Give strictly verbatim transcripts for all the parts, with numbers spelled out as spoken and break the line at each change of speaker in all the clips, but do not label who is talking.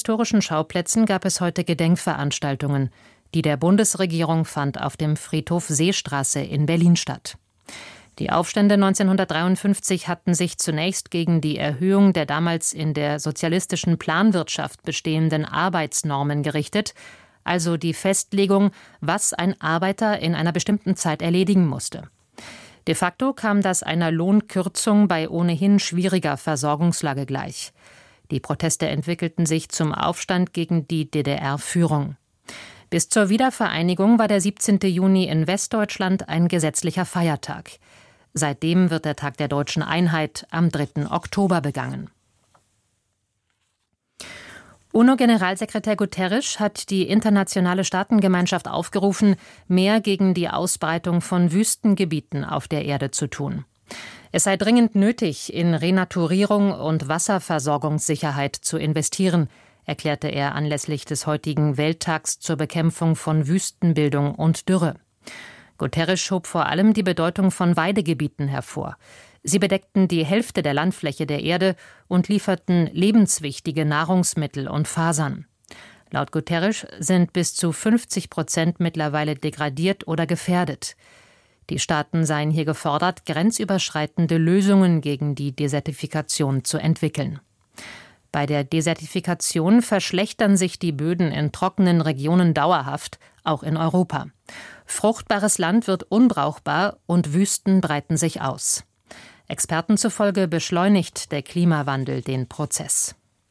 historischen Schauplätzen gab es heute Gedenkveranstaltungen. Die der Bundesregierung fand auf dem Friedhof Seestraße in Berlin statt. Die Aufstände neunzehnhundertdreiundfünfzig hatten sich zunächst gegen die Erhöhung der damals in der sozialistischen Planwirtschaft bestehenden Arbeitsnormen gerichtet, also die Festlegung, was ein Arbeiter in einer bestimmten Zeit erledigen musste. De facto kam das einer Lohnkürzung bei ohnehin schwieriger Versorgungslage gleich. Die Proteste entwickelten sich zum Aufstand gegen die D D R-Führung. Bis zur Wiedervereinigung war der siebzehnten Juni in Westdeutschland ein gesetzlicher Feiertag. Seitdem wird der Tag der deutschen Einheit am dritten Oktober begangen. UNO-Generalsekretär Guterres hat die internationale Staatengemeinschaft aufgerufen, mehr gegen die Ausbreitung von Wüstengebieten auf der Erde zu tun. Es sei dringend nötig, in Renaturierung und Wasserversorgungssicherheit zu investieren, erklärte er anlässlich des heutigen Welttags zur Bekämpfung von Wüstenbildung und Dürre. Guterres schob vor allem die Bedeutung von Weidegebieten hervor. Sie bedeckten die Hälfte der Landfläche der Erde und lieferten lebenswichtige Nahrungsmittel und Fasern. Laut Guterres sind bis zu fünfzig Prozent mittlerweile degradiert oder gefährdet. Die Staaten seien hier gefordert, grenzüberschreitende Lösungen gegen die Desertifikation zu entwickeln. Bei der Desertifikation verschlechtern sich die Böden in trockenen Regionen dauerhaft, auch in Europa. Fruchtbares Land wird unbrauchbar und Wüsten breiten sich aus. Experten zufolge beschleunigt der Klimawandel den Prozess.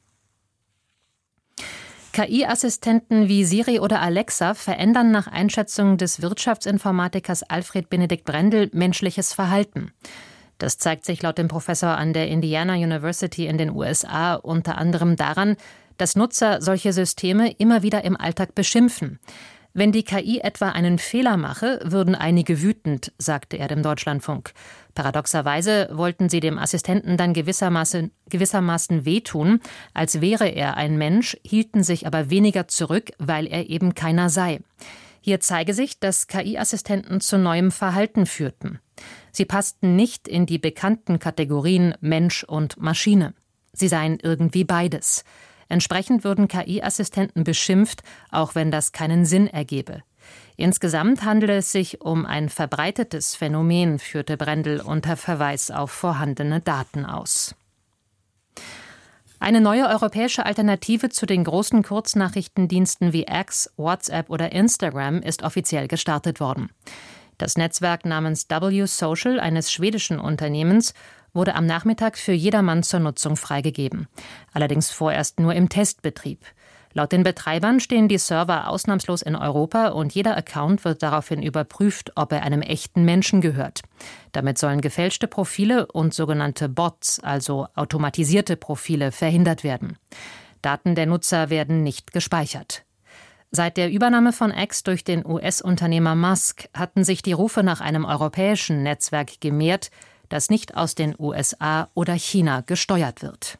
K I-Assistenten wie Siri oder Alexa verändern nach Einschätzung des Wirtschaftsinformatikers Alfred Benedikt Brendel menschliches Verhalten. Das zeigt sich laut dem Professor an der Indiana University in den U S A unter anderem daran, dass Nutzer solche Systeme immer wieder im Alltag beschimpfen. Wenn die K I etwa einen Fehler mache, würden einige wütend, sagte er dem Deutschlandfunk. Paradoxerweise wollten sie dem Assistenten dann gewissermaßen, gewissermaßen wehtun, als wäre er ein Mensch, hielten sich aber weniger zurück, weil er eben keiner sei. Hier zeige sich, dass K I-Assistenten zu neuem Verhalten führten. Sie passten nicht in die bekannten Kategorien Mensch und Maschine. Sie seien irgendwie beides. Entsprechend würden K I-Assistenten beschimpft, auch wenn das keinen Sinn ergebe. Insgesamt handele es sich um ein verbreitetes Phänomen, führte Brendel unter Verweis auf vorhandene Daten aus. Eine neue europäische Alternative zu den großen Kurznachrichtendiensten wie X, WhatsApp oder Instagram ist offiziell gestartet worden. Das Netzwerk namens W Social eines schwedischen Unternehmens wurde am Nachmittag für jedermann zur Nutzung freigegeben. Allerdings vorerst nur im Testbetrieb. Laut den Betreibern stehen die Server ausnahmslos in Europa und jeder Account wird daraufhin überprüft, ob er einem echten Menschen gehört. Damit sollen gefälschte Profile und sogenannte Bots, also automatisierte Profile, verhindert werden. Daten der Nutzer werden nicht gespeichert. Seit der Übernahme von X durch den U S-Unternehmer Musk hatten sich die Rufe nach einem europäischen Netzwerk gemehrt, das nicht aus den U S A oder China gesteuert wird.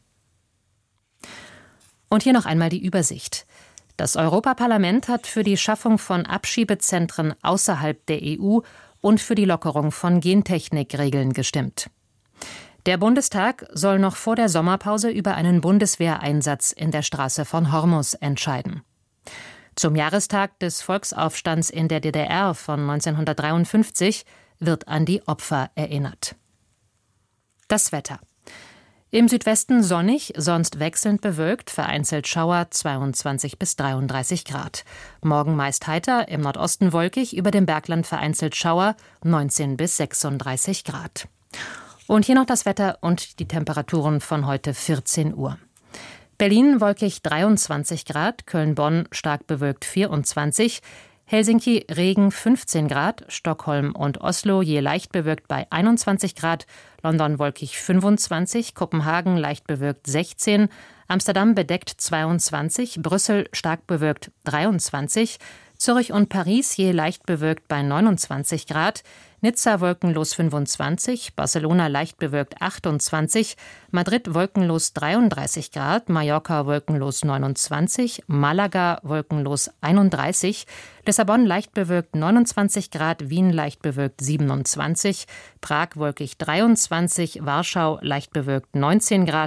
Und hier noch einmal die Übersicht. Das Europaparlament hat für die Schaffung von Abschiebezentren außerhalb der E U und für die Lockerung von Gentechnikregeln gestimmt. Der Bundestag soll noch vor der Sommerpause über einen Bundeswehreinsatz in der Straße von Hormus entscheiden. Zum Jahrestag des Volksaufstands in der D D R von neunzehnhundertdreiundfünfzig wird an die Opfer erinnert. Das Wetter. Im Südwesten sonnig, sonst wechselnd bewölkt, vereinzelt Schauer, zweiundzwanzig bis dreiunddreißig Grad. Morgen meist heiter, im Nordosten wolkig, über dem Bergland vereinzelt Schauer, neunzehn bis sechsunddreißig Grad. Und hier noch das Wetter und die Temperaturen von heute vierzehn Uhr. Berlin wolkig dreiundzwanzig Grad, Köln-Bonn stark bewölkt vierundzwanzig, Helsinki Regen fünfzehn Grad, Stockholm und Oslo je leicht bewölkt bei einundzwanzig Grad, London wolkig fünfundzwanzig, Kopenhagen leicht bewölkt sechzehn, Amsterdam bedeckt zweiundzwanzig, Brüssel stark bewölkt dreiundzwanzig, Zürich und Paris je leicht bewölkt bei neunundzwanzig Grad, Nizza wolkenlos fünfundzwanzig, Barcelona leicht bewölkt achtundzwanzig, Madrid wolkenlos dreiunddreißig Grad, Mallorca wolkenlos neunundzwanzig, Malaga wolkenlos einunddreißig, Lissabon leicht bewölkt neunundzwanzig Grad, Wien leicht bewölkt siebenundzwanzig, Prag wolkig dreiundzwanzig, Warschau leicht bewölkt neunzehn Grad,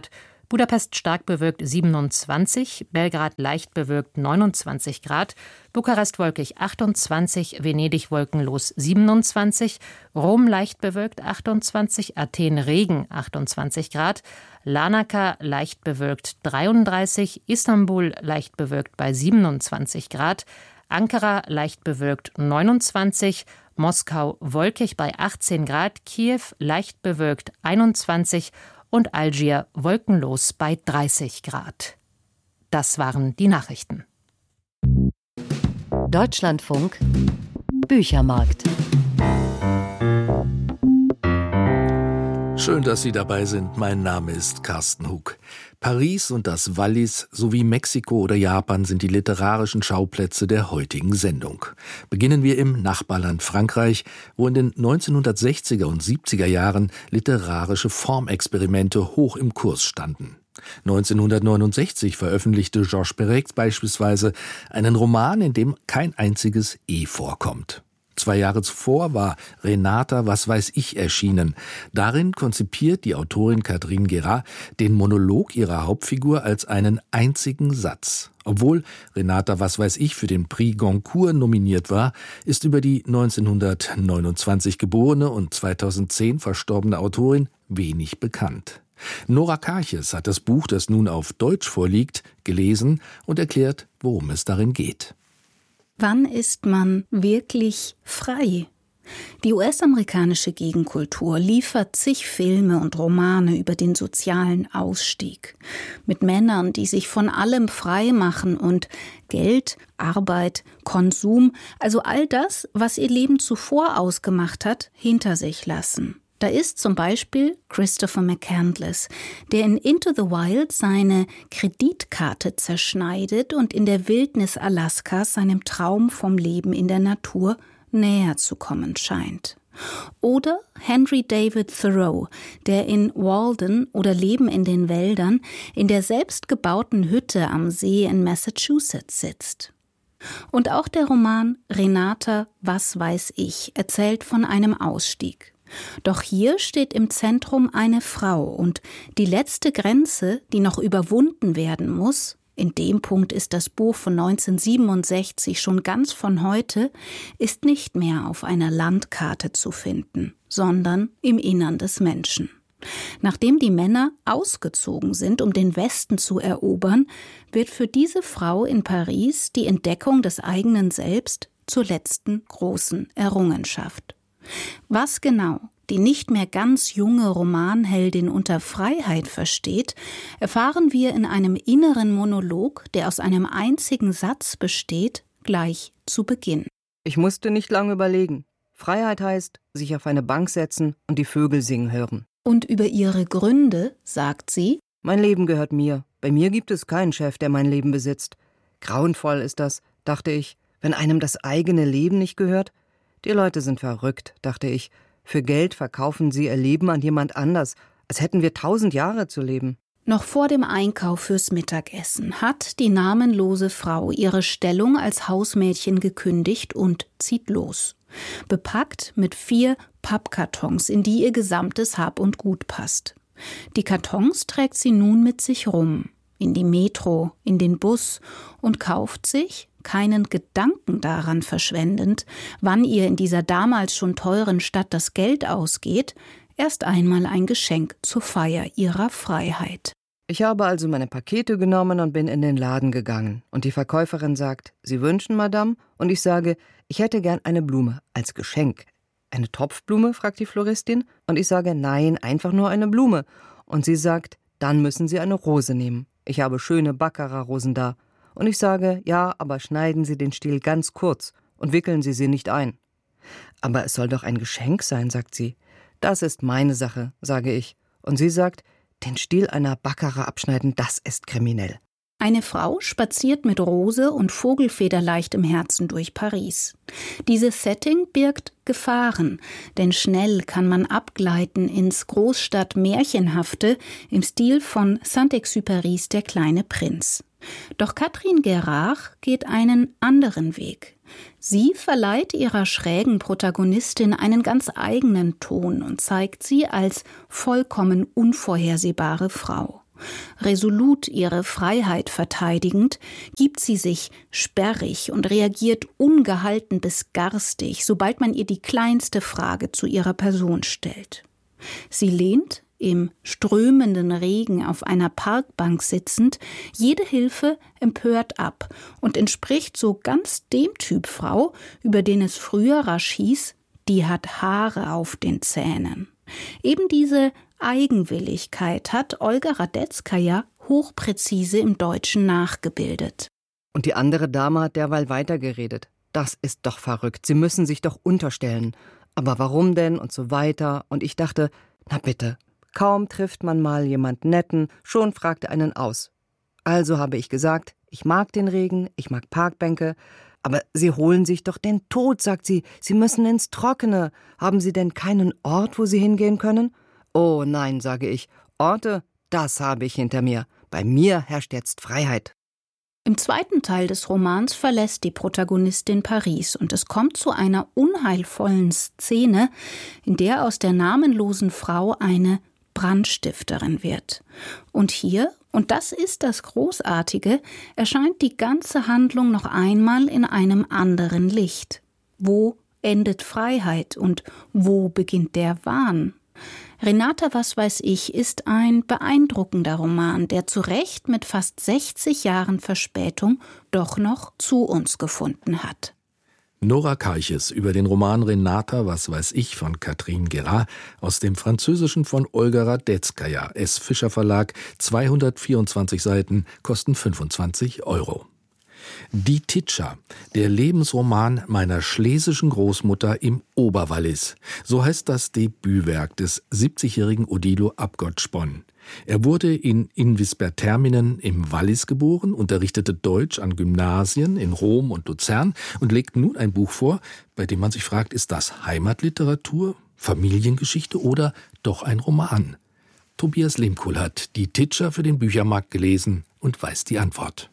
Budapest stark bewölkt siebenundzwanzig, Belgrad leicht bewölkt neunundzwanzig Grad, Bukarest wolkig achtundzwanzig, Venedig wolkenlos siebenundzwanzig, Rom leicht bewölkt achtundzwanzig, Athen Regen achtundzwanzig Grad, Larnaca leicht bewölkt dreiunddreißig, Istanbul leicht bewölkt bei siebenundzwanzig Grad, Ankara leicht bewölkt neunundzwanzig, Moskau wolkig bei achtzehn Grad, Kiew leicht bewölkt einundzwanzig und Algier wolkenlos bei dreißig Grad. Das waren die Nachrichten.
Deutschlandfunk Büchermarkt.
Schön, dass Sie dabei sind. Mein Name ist Carsten Hug. Paris und das Wallis sowie Mexiko oder Japan sind die literarischen Schauplätze der heutigen Sendung. Beginnen wir im Nachbarland Frankreich, wo in den neunzehnhundertsechziger und siebziger Jahren literarische Formexperimente hoch im Kurs standen. neunzehnhundertneunundsechzig veröffentlichte Georges Perec beispielsweise einen Roman, in dem kein einziges E vorkommt. Zwei Jahre zuvor war Renata, was weiß ich, erschienen. Darin konzipiert die Autorin Catherine Guérat den Monolog ihrer Hauptfigur als einen einzigen Satz. Obwohl Renata, was weiß ich, für den Prix Goncourt nominiert war, ist über die neunzehnhundertneunundzwanzig geborene und zweitausendzehn verstorbene Autorin wenig bekannt. Nora Karches hat das Buch, das nun auf Deutsch vorliegt, gelesen und erklärt, worum es darin geht.
Wann ist man wirklich frei? Die U S-amerikanische Gegenkultur liefert zig Filme und Romane über den sozialen Ausstieg. Mit Männern, die sich von allem frei machen und Geld, Arbeit, Konsum, also all das, was ihr Leben zuvor ausgemacht hat, hinter sich lassen. Da ist zum Beispiel Christopher McCandless, der in Into the Wild seine Kreditkarte zerschneidet und in der Wildnis Alaskas seinem Traum vom Leben in der Natur näher zu kommen scheint. Oder Henry David Thoreau, der in Walden oder Leben in den Wäldern in der selbstgebauten Hütte am See in Massachusetts sitzt. Und auch der Roman Renata, was weiß ich, erzählt von einem Ausstieg. Doch hier steht im Zentrum eine Frau und die letzte Grenze, die noch überwunden werden muss, in dem Punkt ist das Buch von neunzehnhundertsiebenundsechzig schon ganz von heute, ist nicht mehr auf einer Landkarte zu finden, sondern im Innern des Menschen. Nachdem die Männer ausgezogen sind, um den Westen zu erobern, wird für diese Frau in Paris die Entdeckung des eigenen Selbst zur letzten großen Errungenschaft. Was genau die nicht mehr ganz junge Romanheldin unter Freiheit versteht, erfahren wir in einem inneren Monolog, der aus einem einzigen Satz besteht, gleich zu Beginn.
Ich musste nicht lange überlegen. Freiheit heißt, sich auf eine Bank setzen und die Vögel singen hören.
Und über ihre Gründe sagt sie:
Mein Leben gehört mir. Bei mir gibt es keinen Chef, der mein Leben besitzt. Grauenvoll ist das, dachte ich, wenn einem das eigene Leben nicht gehört. Die Leute sind verrückt, dachte ich. Für Geld verkaufen sie ihr Leben an jemand anders, als hätten wir tausend Jahre zu leben.
Noch vor dem Einkauf fürs Mittagessen hat die namenlose Frau ihre Stellung als Hausmädchen gekündigt und zieht los. Bepackt mit vier Pappkartons, in die ihr gesamtes Hab und Gut passt. Die Kartons trägt sie nun mit sich rum, in die Metro, in den Bus und kauft sich, keinen Gedanken daran verschwendend, wann ihr in dieser damals schon teuren Stadt das Geld ausgeht, erst einmal ein Geschenk zur Feier ihrer Freiheit.
Ich habe also meine Pakete genommen und bin in den Laden gegangen. Und die Verkäuferin sagt, Sie wünschen, Madame? Und ich sage, ich hätte gern eine Blume als Geschenk. Eine Topfblume, fragt die Floristin. Und ich sage, nein, einfach nur eine Blume. Und sie sagt, dann müssen Sie eine Rose nehmen. Ich habe schöne Baccarat-Rosen da. Und ich sage, ja, aber schneiden Sie den Stiel ganz kurz und wickeln Sie sie nicht ein. Aber es soll doch ein Geschenk sein, sagt sie. Das ist meine Sache, sage ich. Und sie sagt, den Stiel einer Baccarat abschneiden, das ist kriminell.
Eine Frau spaziert mit Rose und Vogelfederleicht im Herzen durch Paris. Dieses Setting birgt Gefahren, denn schnell kann man abgleiten ins Großstadt-Märchenhafte im Stil von Saint-Exupérys Der kleine Prinz. Doch Catherine Guérat geht einen anderen Weg. Sie verleiht ihrer schrägen Protagonistin einen ganz eigenen Ton und zeigt sie als vollkommen unvorhersehbare Frau. Resolut ihre Freiheit verteidigend, gibt sie sich sperrig und reagiert ungehalten bis garstig, sobald man ihr die kleinste Frage zu ihrer Person stellt. Sie lehnt, im strömenden Regen auf einer Parkbank sitzend, jede Hilfe empört ab und entspricht so ganz dem Typ Frau, über den es früher rasch hieß, die hat Haare auf den Zähnen. Eben diese Eigenwilligkeit hat Olga Radetzkaja hochpräzise im Deutschen nachgebildet.
Und die andere Dame hat derweil weitergeredet. Das ist doch verrückt, Sie müssen sich doch unterstellen. Aber warum denn und so weiter? Und ich dachte, na bitte, kaum trifft man mal jemand Netten, schon fragt er einen aus. Also habe ich gesagt, ich mag den Regen, ich mag Parkbänke, aber Sie holen sich doch den Tod, sagt sie. Sie müssen ins Trockene. Haben Sie denn keinen Ort, wo Sie hingehen können? Oh nein, sage ich, Orte, das habe ich hinter mir. Bei mir herrscht jetzt Freiheit.
Im zweiten Teil des Romans verlässt die Protagonistin Paris und es kommt zu einer unheilvollen Szene, in der aus der namenlosen Frau eine Brandstifterin wird. Und hier, und das ist das Großartige, erscheint die ganze Handlung noch einmal in einem anderen Licht. Wo endet Freiheit und wo beginnt der Wahn? Renata, was weiß ich, ist ein beeindruckender Roman, der zu Recht mit fast sechzig Jahren Verspätung doch noch zu uns gefunden hat.
Nora Keiches über den Roman Renata, was weiß ich von Catherine Guérat aus dem Französischen von Olga Radetzkaja, S. Fischer Verlag, zweihundertvierundzwanzig Seiten, kosten fünfundzwanzig Euro. Die Titscha, der Lebensroman meiner schlesischen Großmutter im Oberwallis. So heißt das Debütwerk des siebzigjährigen Odilo Abgott-Spon. Er wurde in Invisperterminen im Wallis geboren, unterrichtete Deutsch an Gymnasien in Rom und Luzern und legt nun ein Buch vor, bei dem man sich fragt, ist das Heimatliteratur, Familiengeschichte oder doch ein Roman? Tobias Lehmkuhl hat die Titscha für den Büchermarkt gelesen und weiß die Antwort.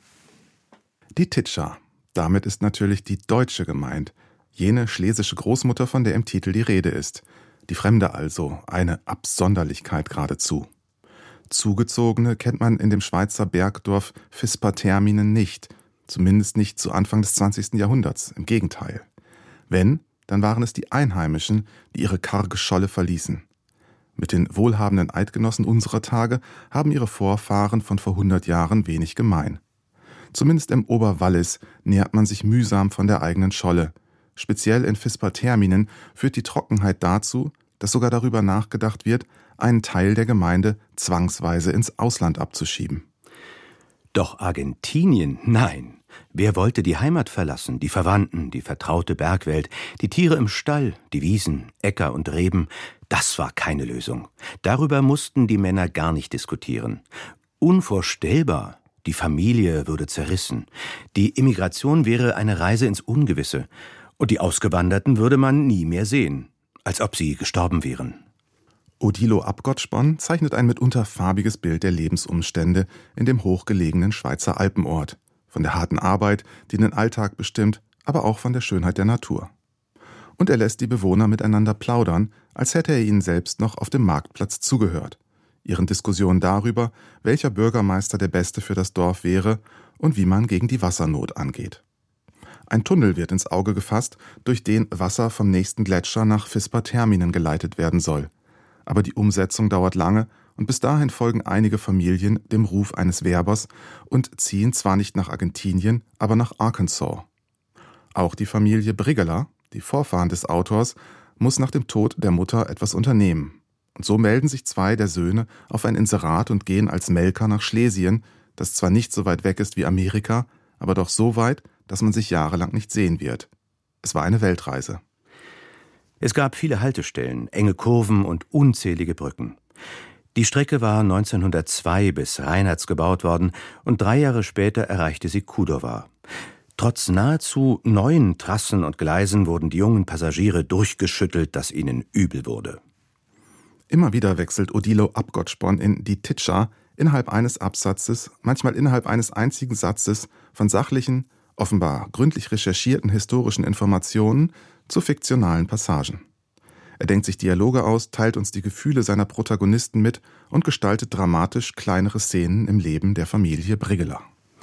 Die Titscha. Damit ist natürlich die Deutsche gemeint, jene schlesische Großmutter, von der im Titel die Rede ist. Die Fremde also, eine Absonderlichkeit geradezu. Zugezogene kennt man in dem Schweizer Bergdorf Vispaterminen nicht, zumindest nicht zu Anfang des zwanzigsten Jahrhunderts, im Gegenteil. Wenn, dann waren es die Einheimischen, die ihre karge Scholle verließen. Mit den wohlhabenden Eidgenossen unserer Tage haben ihre Vorfahren von vor hundert Jahren wenig gemein. Zumindest im Oberwallis nähert man sich mühsam von der eigenen Scholle. Speziell in Vispaterminen führt die Trockenheit dazu, dass sogar darüber nachgedacht wird, einen Teil der Gemeinde zwangsweise ins Ausland abzuschieben.
Doch Argentinien, nein. Wer wollte die Heimat verlassen, die Verwandten, die vertraute Bergwelt, die Tiere im Stall, die Wiesen, Äcker und Reben? Das war keine Lösung. Darüber mussten die Männer gar nicht diskutieren. Unvorstellbar. Die Familie würde zerrissen. Die Immigration wäre eine Reise ins Ungewisse. Und die Ausgewanderten würde man nie mehr sehen. Als ob sie gestorben wären.
Odilo Abgott-Spon zeichnet ein mitunter farbiges Bild der Lebensumstände in dem hochgelegenen Schweizer Alpenort. Von der harten Arbeit, die den Alltag bestimmt, aber auch von der Schönheit der Natur. Und er lässt die Bewohner miteinander plaudern, als hätte er ihnen selbst noch auf dem Marktplatz zugehört. Ihren Diskussionen darüber, welcher Bürgermeister der Beste für das Dorf wäre und wie man gegen die Wassernot angeht. Ein Tunnel wird ins Auge gefasst, durch den Wasser vom nächsten Gletscher nach Vispaterminen geleitet werden soll. Aber die Umsetzung dauert lange und bis dahin folgen einige Familien dem Ruf eines Werbers und ziehen zwar nicht nach Argentinien, aber nach Arkansas. Auch die Familie Brigeler, die Vorfahren des Autors, muss nach dem Tod der Mutter etwas unternehmen. Und so melden sich zwei der Söhne auf ein Inserat und gehen als Melker nach Schlesien, das zwar nicht so weit weg ist wie Amerika, aber doch so weit, dass man sich jahrelang nicht sehen wird. Es war eine Weltreise.
Es gab viele Haltestellen, enge Kurven und unzählige Brücken. Die Strecke war neunzehnhundertzwei bis Reinharz gebaut worden und drei Jahre später erreichte sie Kudowa. Trotz nahezu neuen Trassen und Gleisen wurden die jungen Passagiere durchgeschüttelt, dass ihnen übel wurde.
Immer wieder wechselt Odilo Abgott-Spon in die Titscha innerhalb eines Absatzes, manchmal innerhalb eines einzigen Satzes von sachlichen, offenbar gründlich recherchierten historischen Informationen zu fiktionalen Passagen. Er denkt sich Dialoge aus, teilt uns die Gefühle seiner Protagonisten mit und gestaltet dramatisch kleinere Szenen im Leben der Familie Brigeler.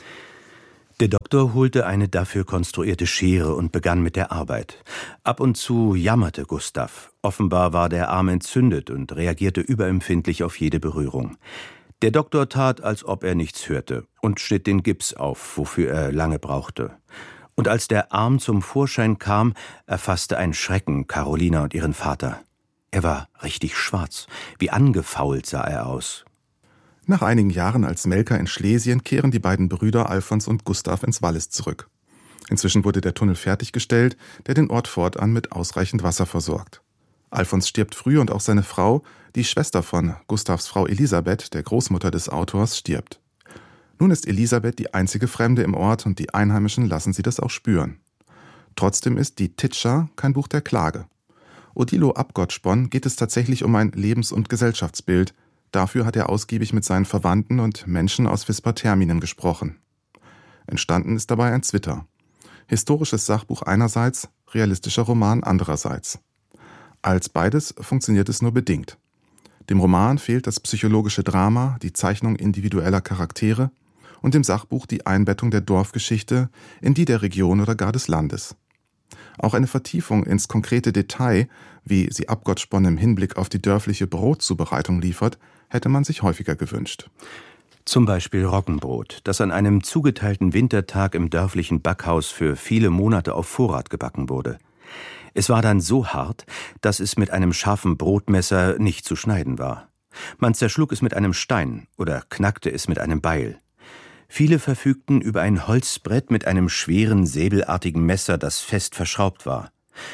Der Doktor holte eine dafür konstruierte Schere und begann mit der Arbeit. Ab und zu jammerte Gustav. Offenbar war der Arm entzündet und reagierte überempfindlich auf jede Berührung. Der Doktor tat, als ob er nichts hörte und schnitt den Gips auf, wofür er lange brauchte. Und als der Arm zum Vorschein kam, erfasste ein Schrecken Carolina und ihren Vater. Er war richtig schwarz, wie angefault sah er aus.
Nach einigen Jahren als Melker in Schlesien kehren die beiden Brüder Alfons und Gustav ins Wallis zurück. Inzwischen wurde der Tunnel fertiggestellt, der den Ort fortan mit ausreichend Wasser versorgt. Alfons stirbt früh und auch seine Frau, die Schwester von Gustavs Frau Elisabeth, der Großmutter des Autors, stirbt. Nun ist Elisabeth die einzige Fremde im Ort und die Einheimischen lassen sie das auch spüren. Trotzdem ist Die Titscher kein Buch der Klage. Odilo Abgotspon geht es tatsächlich um ein Lebens- und Gesellschaftsbild. Dafür hat er ausgiebig mit seinen Verwandten und Menschen aus Vispa-Terminen gesprochen. Entstanden ist dabei ein Zwitter. Historisches Sachbuch einerseits, realistischer Roman andererseits. Als beides funktioniert es nur bedingt. Dem Roman fehlt das psychologische Drama, die Zeichnung individueller Charaktere und dem Sachbuch die Einbettung der Dorfgeschichte in die der Region oder gar des Landes. Auch eine Vertiefung ins konkrete Detail, wie sie Abgotspon im Hinblick auf die dörfliche Brotzubereitung liefert, hätte man sich häufiger gewünscht.
Zum Beispiel Roggenbrot, das an einem zugeteilten Wintertag im dörflichen Backhaus für viele Monate auf Vorrat gebacken wurde. Es war dann so hart, dass es mit einem scharfen Brotmesser nicht zu schneiden war. Man zerschlug es mit einem Stein oder knackte es mit einem Beil. Viele verfügten über ein Holzbrett mit einem schweren, säbelartigen Messer, das fest verschraubt war.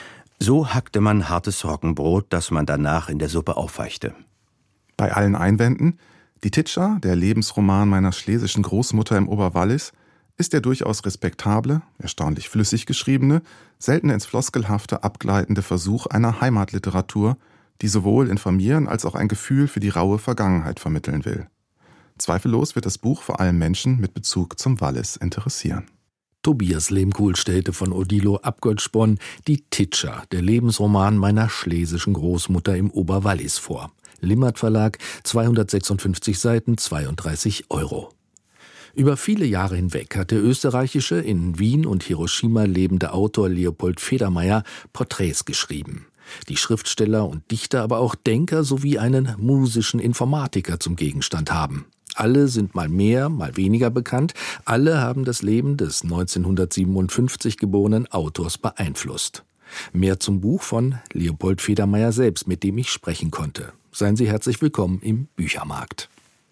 So hackte man hartes Roggenbrot, das man danach in der Suppe aufweichte.
Bei allen Einwänden, Die Titscher, der Lebensroman meiner schlesischen Großmutter im Oberwallis, ist der durchaus respektable, erstaunlich flüssig geschriebene, selten ins Floskelhafte abgleitende Versuch einer Heimatliteratur, die sowohl informieren als auch ein Gefühl für die raue Vergangenheit vermitteln will. Zweifellos wird das Buch vor allem Menschen mit Bezug zum Wallis interessieren.
Tobias Lehmkuhl stellte von Odilo Abgotspon Die Titscher, der Lebensroman meiner schlesischen Großmutter im Oberwallis vor. Limmert Verlag, zweihundertsechsundfünfzig Seiten, zweiunddreißig Euro. Über viele Jahre hinweg hat der österreichische, in Wien und Hiroshima lebende Autor Leopold Federmeier Porträts geschrieben. Die Schriftsteller und Dichter, aber auch Denker sowie einen musischen Informatiker zum Gegenstand haben. Alle sind mal mehr, mal weniger bekannt. Alle haben das Leben des neunzehnhundertsiebenundfünfzig geborenen Autors beeinflusst. Mehr zum Buch von Leopold Federmeier selbst, mit dem ich sprechen konnte. Seien Sie herzlich willkommen im Büchermarkt.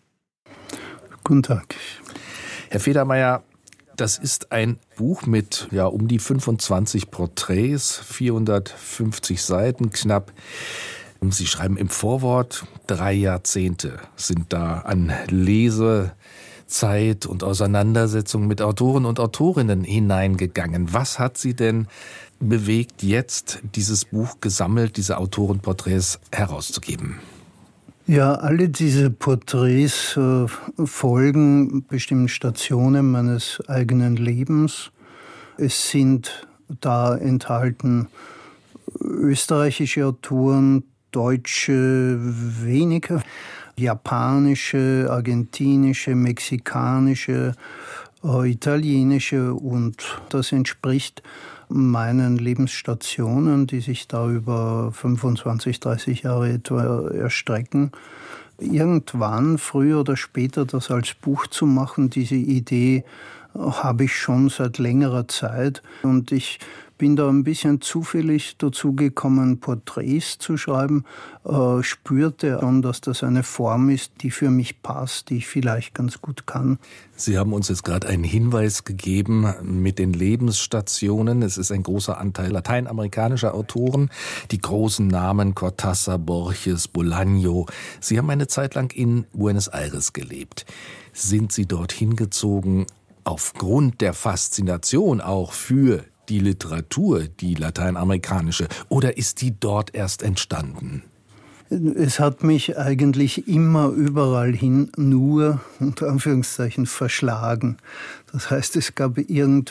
Guten Tag.
Herr Federmeier, das ist ein Buch mit ja um die fünfundzwanzig Porträts, vierhundertfünfzig Seiten knapp. Sie schreiben im Vorwort, drei Jahrzehnte sind da an Lesezeit und Auseinandersetzung mit Autoren und Autorinnen hineingegangen. Was hat Sie denn bewegt, jetzt dieses Buch gesammelt, diese Autorenporträts herauszugeben?
Ja, alle diese Porträts äh, folgen bestimmten Stationen meines eigenen Lebens. Es sind da enthalten österreichische Autoren, deutsche weniger, japanische, argentinische, mexikanische, äh, italienische, und das entspricht meinen Lebensstationen, die sich da über fünfundzwanzig, dreißig Jahre etwa erstrecken. Irgendwann, früher oder später, das als Buch zu machen, diese Idee habe ich schon seit längerer Zeit. Und ich bin da ein bisschen zufällig dazu gekommen, Porträts zu schreiben, äh, spürte schon, dass das eine Form ist, die für mich passt, die ich vielleicht ganz gut kann.
Sie haben uns jetzt gerade einen Hinweis gegeben mit den Lebensstationen. Es ist ein großer Anteil lateinamerikanischer Autoren, die großen Namen Cortázar, Borges, Bolaño. Sie haben eine Zeit lang in Buenos Aires gelebt. Sind Sie dorthin gezogen aufgrund der Faszination auch für die Literatur, die lateinamerikanische, oder ist die dort erst entstanden?
Es hat mich eigentlich immer überall hin nur, unter Anführungszeichen, verschlagen. Das heißt, es gab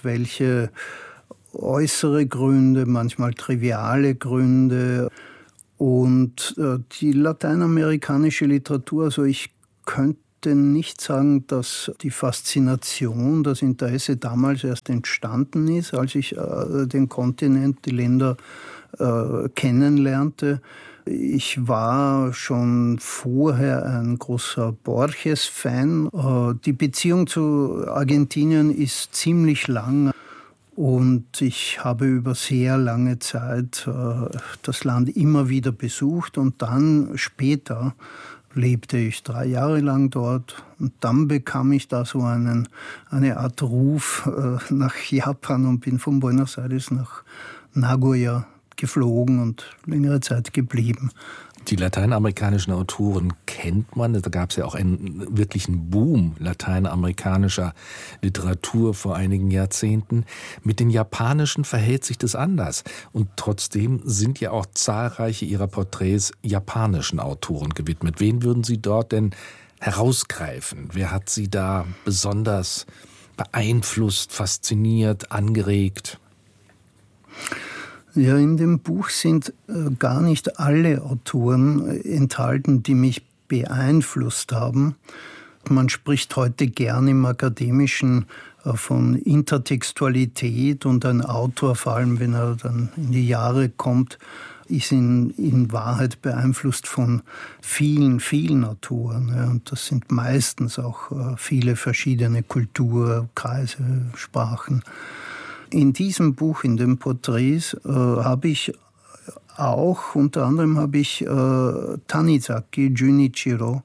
irgendwelche äußere Gründe, manchmal triviale Gründe. Und äh, die lateinamerikanische Literatur, also ich könnte nicht sagen, dass die Faszination, das Interesse damals erst entstanden ist, als ich äh, den Kontinent, die Länder äh, kennenlernte. Ich war schon vorher ein großer Borges-Fan. Äh, die Beziehung zu Argentinien ist ziemlich lang. Und ich habe über sehr lange Zeit äh, das Land immer wieder besucht und dann später lebte ich drei Jahre lang dort und dann bekam ich da so einen, eine Art Ruf äh, nach Japan und bin von Buenos Aires nach Nagoya geflogen und längere Zeit geblieben.
Die lateinamerikanischen Autoren kennt man. Da gab es ja auch einen wirklichen Boom lateinamerikanischer Literatur vor einigen Jahrzehnten. Mit den japanischen verhält sich das anders. Und trotzdem sind ja auch zahlreiche ihrer Porträts japanischen Autoren gewidmet. Wen würden Sie dort denn herausgreifen? Wer hat Sie da besonders beeinflusst, fasziniert, angeregt?
Ja, in dem Buch sind äh, gar nicht alle Autoren enthalten, die mich beeinflusst haben. Man spricht heute gern im Akademischen äh, von Intertextualität und ein Autor, vor allem wenn er dann in die Jahre kommt, ist in, in Wahrheit beeinflusst von vielen, vielen Autoren. Ja, und das sind meistens auch äh, viele verschiedene Kulturkreise, Sprachen. In diesem Buch, in den Porträts, äh, habe ich auch, unter anderem habe ich äh, Tanizaki Junichiro,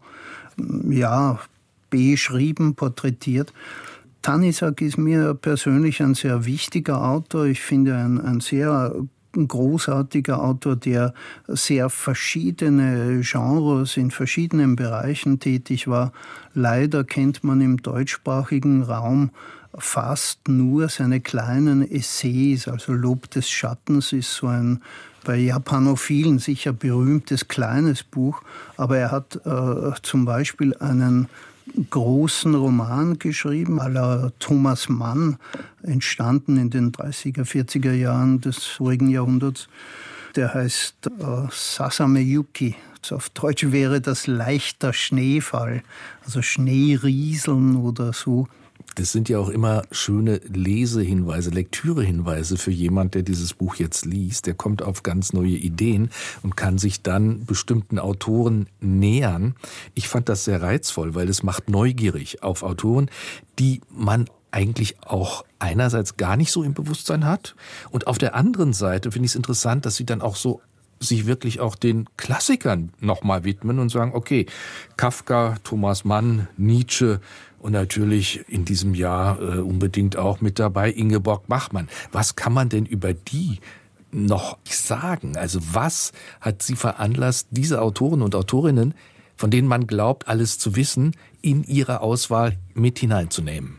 ja, beschrieben, porträtiert. Tanizaki ist mir persönlich ein sehr wichtiger Autor. Ich finde ein, ein sehr großartiger Autor, der sehr verschiedene Genres in verschiedenen Bereichen tätig war. Leider kennt man im deutschsprachigen Raum fast nur seine kleinen Essays, also Lob des Schattens ist so ein bei Japanophilen sicher berühmtes kleines Buch, aber er hat äh, zum Beispiel einen großen Roman geschrieben, à la Thomas Mann, entstanden in den dreißiger, vierziger Jahren des vorigen Jahrhunderts. Der heißt äh, Sasame Yuki. Auf Deutsch wäre das leichter Schneefall, also Schneerieseln oder so.
Das sind ja auch immer schöne Lesehinweise, Lektürehinweise für jemand, der dieses Buch jetzt liest. Der kommt auf ganz neue Ideen und kann sich dann bestimmten Autoren nähern. Ich fand das sehr reizvoll, weil es macht neugierig auf Autoren, die man eigentlich auch einerseits gar nicht so im Bewusstsein hat. Und auf der anderen Seite finde ich es interessant, dass sie dann auch so sich wirklich auch den Klassikern nochmal widmen und sagen, okay, Kafka, Thomas Mann, Nietzsche und natürlich in diesem Jahr äh, unbedingt auch mit dabei Ingeborg Bachmann. Was kann man denn über die noch sagen? Also was hat sie veranlasst, diese Autoren und Autorinnen, von denen man glaubt, alles zu wissen, in ihre Auswahl mit hineinzunehmen?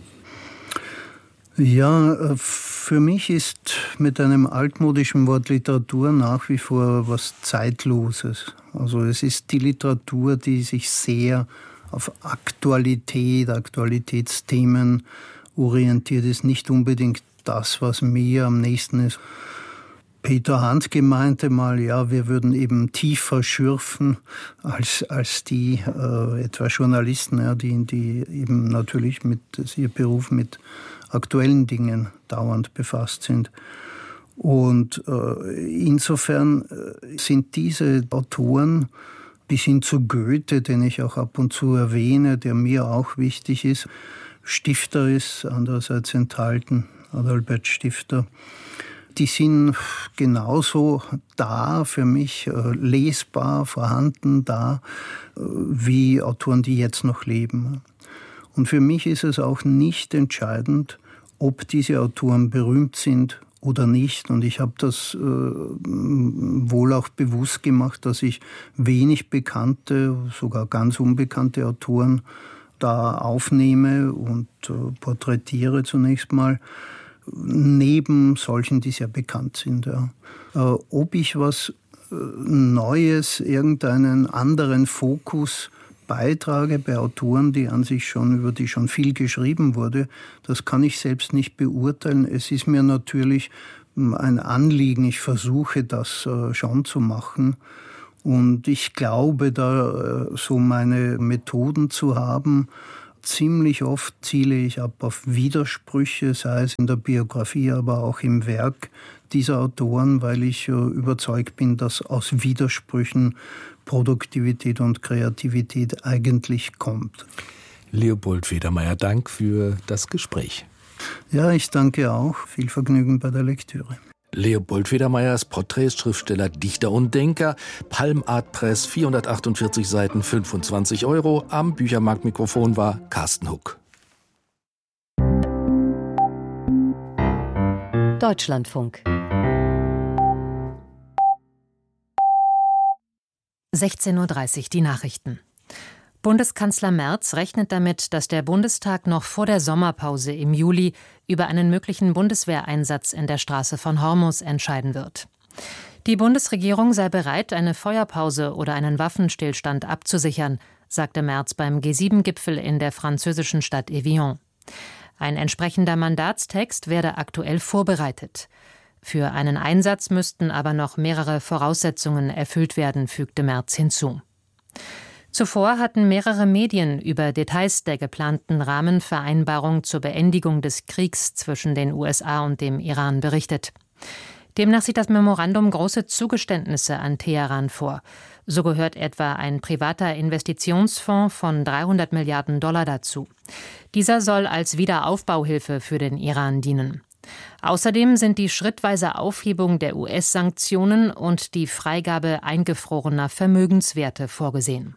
Ja, für mich ist mit einem altmodischen Wort Literatur nach wie vor was Zeitloses. Also es ist die Literatur, die sich sehr auf Aktualität, Aktualitätsthemen orientiert ist, nicht unbedingt das, was mir am nächsten ist. Peter Handke meinte mal, ja, wir würden eben tiefer schürfen als, als die äh, etwa Journalisten, ja, die, die eben natürlich mit, das ist ihr Beruf, mit aktuellen Dingen dauernd befasst sind. Und äh, insofern äh, sind diese Autoren bis hin zu Goethe, den ich auch ab und zu erwähne, der mir auch wichtig ist, Stifter ist andererseits enthalten, Adalbert Stifter. Die sind genauso da, für mich äh, lesbar, vorhanden, da, äh, wie Autoren, die jetzt noch leben. Und für mich ist es auch nicht entscheidend, ob diese Autoren berühmt sind oder nicht. Und ich habe das äh, wohl auch bewusst gemacht, dass ich wenig bekannte, sogar ganz unbekannte Autoren da aufnehme und äh, porträtiere zunächst mal, neben solchen, die sehr bekannt sind. Ja. Äh, ob ich was äh, Neues, irgendeinen anderen Fokus beitrage bei Autoren, die an sich schon, über die schon viel geschrieben wurde, das kann ich selbst nicht beurteilen. Es ist mir natürlich ein Anliegen. Ich versuche das äh, schon zu machen. Und ich glaube, da äh, so meine Methoden zu haben. Ziemlich oft ziele ich ab auf Widersprüche, sei es in der Biografie, aber auch im Werk dieser Autoren, weil ich äh, überzeugt bin, dass aus Widersprüchen Produktivität und Kreativität eigentlich kommt.
Leopold Federmeier, Dank für das Gespräch.
Ja, ich danke auch. Viel Vergnügen bei der Lektüre.
Leopold Federmeiers Porträts, Schriftsteller, Dichter und Denker. Palm Art Press, vierhundertachtundvierzig Seiten, fünfundzwanzig Euro. Am Büchermarktmikrofon war Carsten Huck.
Deutschlandfunk.
sechzehn Uhr dreißig, die Nachrichten. Bundeskanzler Merz rechnet damit, dass der Bundestag noch vor der Sommerpause im Juli über einen möglichen Bundeswehreinsatz in der Straße von Hormuz entscheiden wird. Die Bundesregierung sei bereit, eine Feuerpause oder einen Waffenstillstand abzusichern, sagte Merz beim G sieben Gipfel in der französischen Stadt Evian. Ein entsprechender Mandatstext werde aktuell vorbereitet. Für einen Einsatz müssten aber noch mehrere Voraussetzungen erfüllt werden, fügte Merz hinzu. Zuvor hatten mehrere Medien über Details der geplanten Rahmenvereinbarung zur Beendigung des Kriegs zwischen den U S A und dem Iran berichtet. Demnach sieht das Memorandum große Zugeständnisse an Teheran vor. So gehört etwa ein privater Investitionsfonds von dreihundert Milliarden Dollar dazu. Dieser soll als Wiederaufbauhilfe für den Iran dienen. Außerdem sind die schrittweise Aufhebung der U S-Sanktionen und die Freigabe eingefrorener Vermögenswerte vorgesehen.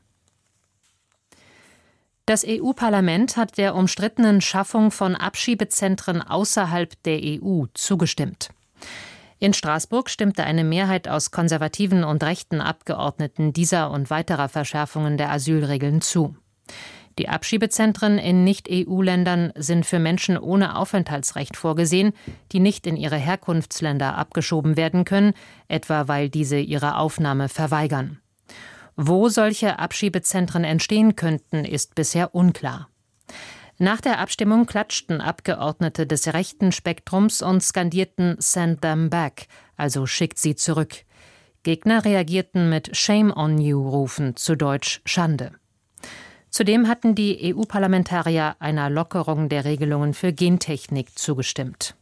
Das E U-Parlament hat der umstrittenen Schaffung von Abschiebezentren außerhalb der E U zugestimmt. In Straßburg stimmte eine Mehrheit aus konservativen und rechten Abgeordneten dieser und weiterer Verschärfungen der Asylregeln zu. Die Abschiebezentren in Nicht-E U-Ländern sind für Menschen ohne Aufenthaltsrecht vorgesehen, die nicht in ihre Herkunftsländer abgeschoben werden können, etwa weil diese ihre Aufnahme verweigern. Wo solche Abschiebezentren entstehen könnten, ist bisher unklar. Nach der Abstimmung klatschten Abgeordnete des rechten Spektrums und skandierten "Send them back", also schickt sie zurück. Gegner reagierten mit "Shame on you"-Rufen, zu Deutsch Schande. Zudem hatten die E U-Parlamentarier einer Lockerung der Regelungen für Gentechnik zugestimmt.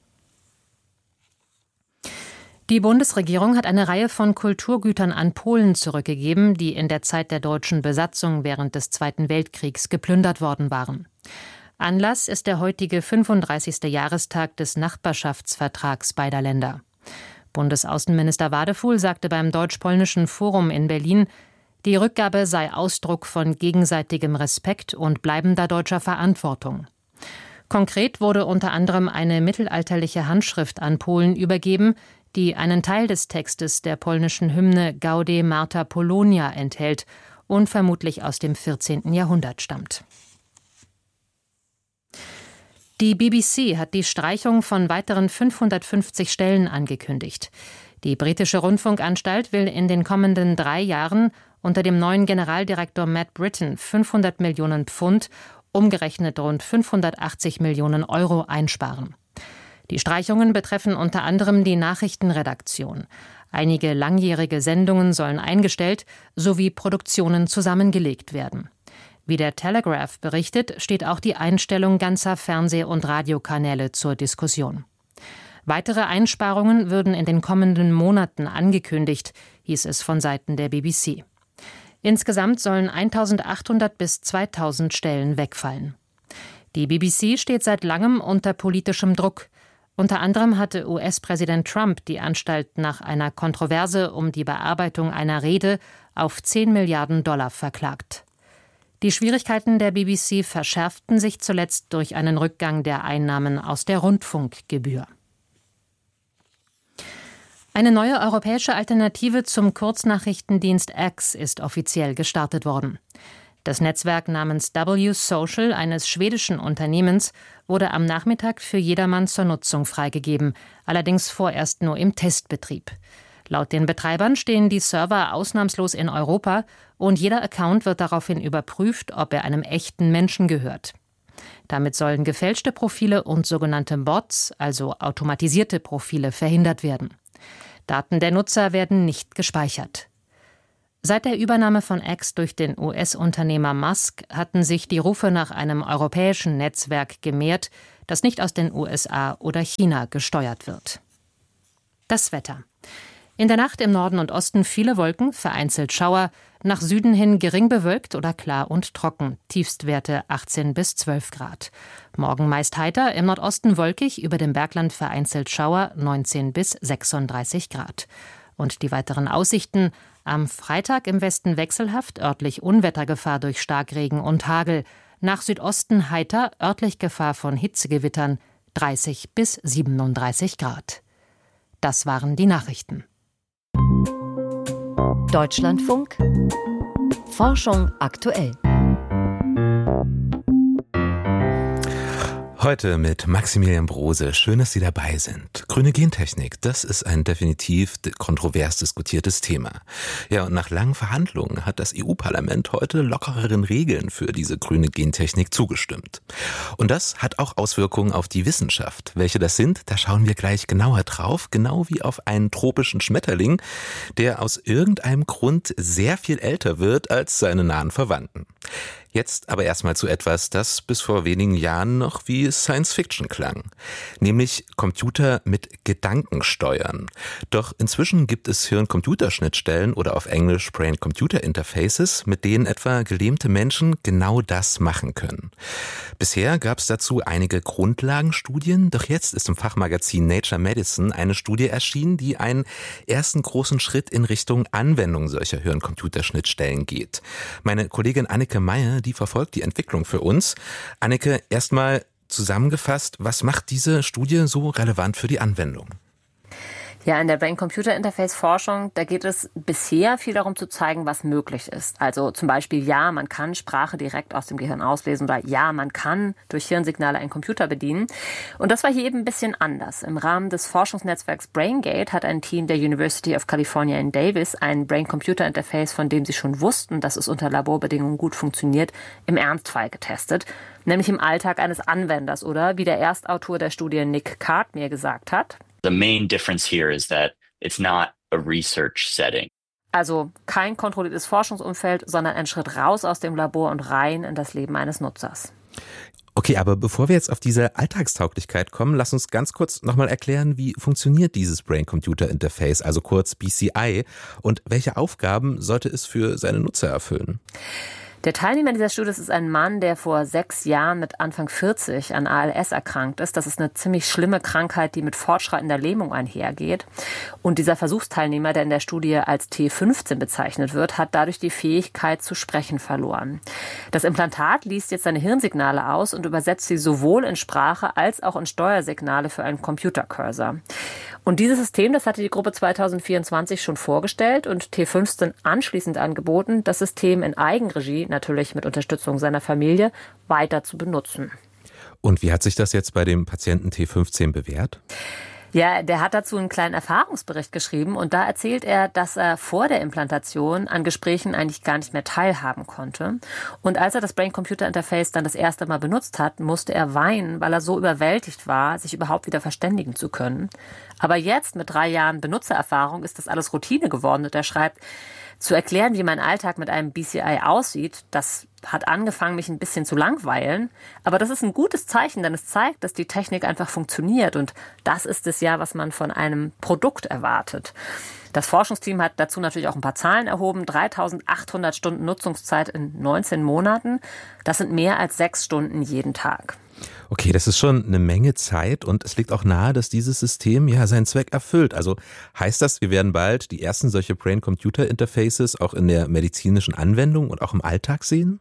Die Bundesregierung hat eine Reihe von Kulturgütern an Polen zurückgegeben, die in der Zeit der deutschen Besatzung während des Zweiten Weltkriegs geplündert worden waren. Anlass ist der heutige fünfunddreißigste Jahrestag des Nachbarschaftsvertrags beider Länder. Bundesaußenminister Wadefuhl sagte beim Deutsch-Polnischen Forum in Berlin, die Rückgabe sei Ausdruck von gegenseitigem Respekt und bleibender deutscher Verantwortung. Konkret wurde unter anderem eine mittelalterliche Handschrift an Polen übergeben, die einen Teil des Textes der polnischen Hymne Gaude Marta Polonia enthält und vermutlich aus dem vierzehnten Jahrhundert stammt. Die B B C hat die Streichung von weiteren fünfhundertfünfzig Stellen angekündigt. Die britische Rundfunkanstalt will in den kommenden drei Jahren unter dem neuen Generaldirektor Matt Britton fünfhundert Millionen Pfund, umgerechnet rund fünfhundertachtzig Millionen Euro einsparen. Die Streichungen betreffen unter anderem die Nachrichtenredaktion. Einige langjährige Sendungen sollen eingestellt sowie Produktionen zusammengelegt werden. Wie der Telegraph berichtet, steht auch die Einstellung ganzer Fernseh- und Radiokanäle zur Diskussion. Weitere Einsparungen würden in den kommenden Monaten angekündigt, hieß es von Seiten der B B C. Insgesamt sollen eintausendachthundert bis zweitausend Stellen wegfallen. Die B B C steht seit langem unter politischem Druck. Unter anderem hatte U S-Präsident Trump die Anstalt nach einer Kontroverse um die Bearbeitung einer Rede auf zehn Milliarden Dollar verklagt. Die Schwierigkeiten der B B C verschärften sich zuletzt durch einen Rückgang der Einnahmen aus der Rundfunkgebühr. Eine neue europäische Alternative zum Kurznachrichtendienst X ist offiziell gestartet worden. Das Netzwerk namens W Social eines schwedischen Unternehmens wurde am Nachmittag für jedermann zur Nutzung freigegeben, allerdings vorerst nur im Testbetrieb. Laut den Betreibern stehen die Server ausnahmslos in Europa und jeder Account wird daraufhin überprüft, ob er einem echten Menschen gehört. Damit sollen gefälschte Profile und sogenannte Bots, also automatisierte Profile, verhindert werden. Daten der Nutzer werden nicht gespeichert. Seit der Übernahme von X durch den U S-Unternehmer Musk hatten sich die Rufe nach einem europäischen Netzwerk gemehrt, das nicht aus den U S A oder China gesteuert wird. Das Wetter. In der Nacht im Norden und Osten viele Wolken, vereinzelt Schauer, nach Süden hin gering bewölkt oder klar und trocken, Tiefstwerte achtzehn bis zwölf Grad. Morgen meist heiter, im Nordosten wolkig, über dem Bergland vereinzelt Schauer, neunzehn bis sechsunddreißig Grad. Und die weiteren Aussichten: am Freitag im Westen wechselhaft, örtlich Unwettergefahr durch Starkregen und Hagel. Nach Südosten heiter, örtlich Gefahr von Hitzegewittern, dreißig bis siebenunddreißig Grad. Das waren die Nachrichten.
Deutschlandfunk Forschung aktuell.
Heute mit Maximilian Brose. Schön, dass Sie dabei sind. Grüne Gentechnik, das ist ein definitiv kontrovers diskutiertes Thema. Ja, und nach langen Verhandlungen hat das E U-Parlament heute lockereren Regeln für diese grüne Gentechnik zugestimmt. Und das hat auch Auswirkungen auf die Wissenschaft. Welche das sind, da schauen wir gleich genauer drauf, genau wie auf einen tropischen Schmetterling, der aus irgendeinem Grund sehr viel älter wird als seine nahen Verwandten. Jetzt aber erstmal zu etwas, das bis vor wenigen Jahren noch wie Science-Fiction klang. Nämlich Computer mit Gedanken steuern. Doch inzwischen gibt es Hirn-Computer-Schnittstellen oder auf Englisch Brain-Computer-Interfaces, mit denen etwa gelähmte Menschen genau das machen können. Bisher gab es dazu einige Grundlagenstudien, doch jetzt ist im Fachmagazin Nature Medicine eine Studie erschienen, die einen ersten großen Schritt in Richtung Anwendung solcher Hirn-Computer-Schnittstellen geht. Meine Kollegin Anneke Meyer, die verfolgt die Entwicklung für uns. Anneke, erstmal zusammengefasst, was macht diese Studie so relevant für die Anwendung?
Ja, in der Brain-Computer-Interface-Forschung, da geht es bisher viel darum zu zeigen, was möglich ist. Also zum Beispiel, ja, man kann Sprache direkt aus dem Gehirn auslesen oder ja, man kann durch Hirnsignale einen Computer bedienen. Und das war hier eben ein bisschen anders. Im Rahmen des Forschungsnetzwerks BrainGate hat ein Team der University of California in Davis ein Brain-Computer-Interface, von dem sie schon wussten, dass es unter Laborbedingungen gut funktioniert, im Ernstfall getestet. Nämlich im Alltag eines Anwenders oder, wie der Erstautor der Studie Nick Card mir gesagt hat,
The main difference here is that it's not a research setting.
Also kein kontrolliertes Forschungsumfeld, sondern ein Schritt raus aus dem Labor und rein in das Leben eines Nutzers.
Okay, aber bevor wir jetzt auf diese Alltagstauglichkeit kommen, lass uns ganz kurz nochmal erklären, wie funktioniert dieses Brain-Computer-Interface, also kurz B C I, und welche Aufgaben sollte es für seine Nutzer erfüllen?
Der Teilnehmer dieser Studie ist ein Mann, der vor sechs Jahren mit Anfang vierzig an A L S erkrankt ist. Das ist eine ziemlich schlimme Krankheit, die mit fortschreitender Lähmung einhergeht. Und dieser Versuchsteilnehmer, der in der Studie als T fünfzehn bezeichnet wird, hat dadurch die Fähigkeit zu sprechen verloren. Das Implantat liest jetzt seine Hirnsignale aus und übersetzt sie sowohl in Sprache als auch in Steuersignale für einen Computercursor. Und dieses System, das hatte die Gruppe zweitausendvierundzwanzig schon vorgestellt und T fünfzehn anschließend angeboten, das System in Eigenregie, natürlich mit Unterstützung seiner Familie, weiter zu benutzen.
Und wie hat sich das jetzt bei dem Patienten T fünfzehn bewährt?
Ja, der hat dazu einen kleinen Erfahrungsbericht geschrieben und da erzählt er, dass er vor der Implantation an Gesprächen eigentlich gar nicht mehr teilhaben konnte. Und als er das Brain-Computer-Interface dann das erste Mal benutzt hat, musste er weinen, weil er so überwältigt war, sich überhaupt wieder verständigen zu können. Aber jetzt, mit drei Jahren Benutzererfahrung, ist das alles Routine geworden und er schreibt, zu erklären, wie mein Alltag mit einem B C I aussieht, das hat angefangen, mich ein bisschen zu langweilen. Aber das ist ein gutes Zeichen, denn es zeigt, dass die Technik einfach funktioniert. Und das ist es ja, was man von einem Produkt erwartet. Das Forschungsteam hat dazu natürlich auch ein paar Zahlen erhoben. dreitausendachthundert Stunden Nutzungszeit in neunzehn Monaten. Das sind mehr als sechs Stunden jeden Tag.
Okay, das ist schon eine Menge Zeit und es liegt auch nahe, dass dieses System ja seinen Zweck erfüllt. Also heißt das, wir werden bald die ersten solche Brain-Computer-Interfaces auch in der medizinischen Anwendung und auch im Alltag sehen?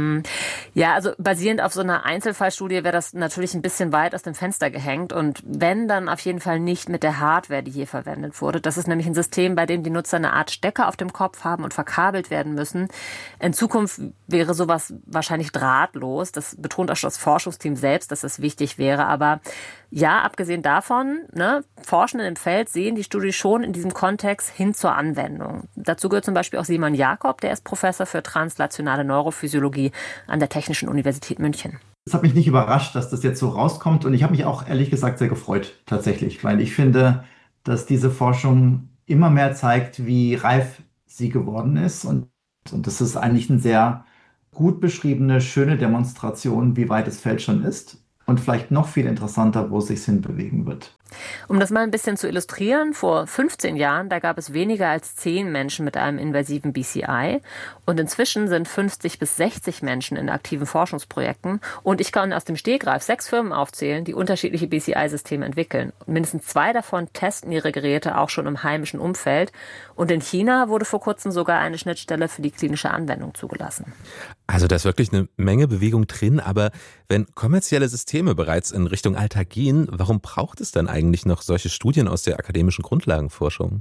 Ja, also basierend auf so einer Einzelfallstudie wäre das natürlich ein bisschen weit aus dem Fenster gehängt und wenn, dann auf jeden Fall nicht mit der Hardware, die hier verwendet wurde. Das ist nämlich ein System, bei dem die Nutzer eine Art Stecker auf dem Kopf haben und verkabelt werden müssen. In Zukunft wäre sowas wahrscheinlich drahtlos. Das betont auch das Forschungsteam selbst, dass das wichtig wäre. Aber ja, abgesehen davon, ne, Forschende im Feld sehen die Studie schon in diesem Kontext hin zur Anwendung. Dazu gehört zum Beispiel auch Simon Jakob, der ist Professor für translationale Neurophysiologie an der Technischen Universität München.
Es hat mich nicht überrascht, dass das jetzt so rauskommt und ich habe mich auch ehrlich gesagt sehr gefreut, tatsächlich, weil ich finde, dass diese Forschung immer mehr zeigt, wie reif sie geworden ist und, und das ist eigentlich eine sehr gut beschriebene, schöne Demonstration, wie weit das Feld schon ist und vielleicht noch viel interessanter, wo es sich hinbewegen wird.
Um das mal ein bisschen zu illustrieren, vor fünfzehn Jahren, da gab es weniger als zehn Menschen mit einem invasiven B C I und inzwischen sind fünfzig bis sechzig Menschen in aktiven Forschungsprojekten und ich kann aus dem Stegreif sechs Firmen aufzählen, die unterschiedliche B C I-Systeme entwickeln. Und mindestens zwei davon testen ihre Geräte auch schon im heimischen Umfeld und in China wurde vor kurzem sogar eine Schnittstelle für die klinische Anwendung zugelassen.
Also da ist wirklich eine Menge Bewegung drin, aber wenn kommerzielle Systeme bereits in Richtung Alltag gehen, warum braucht es dann eigentlich noch solche Studien aus der akademischen Grundlagenforschung?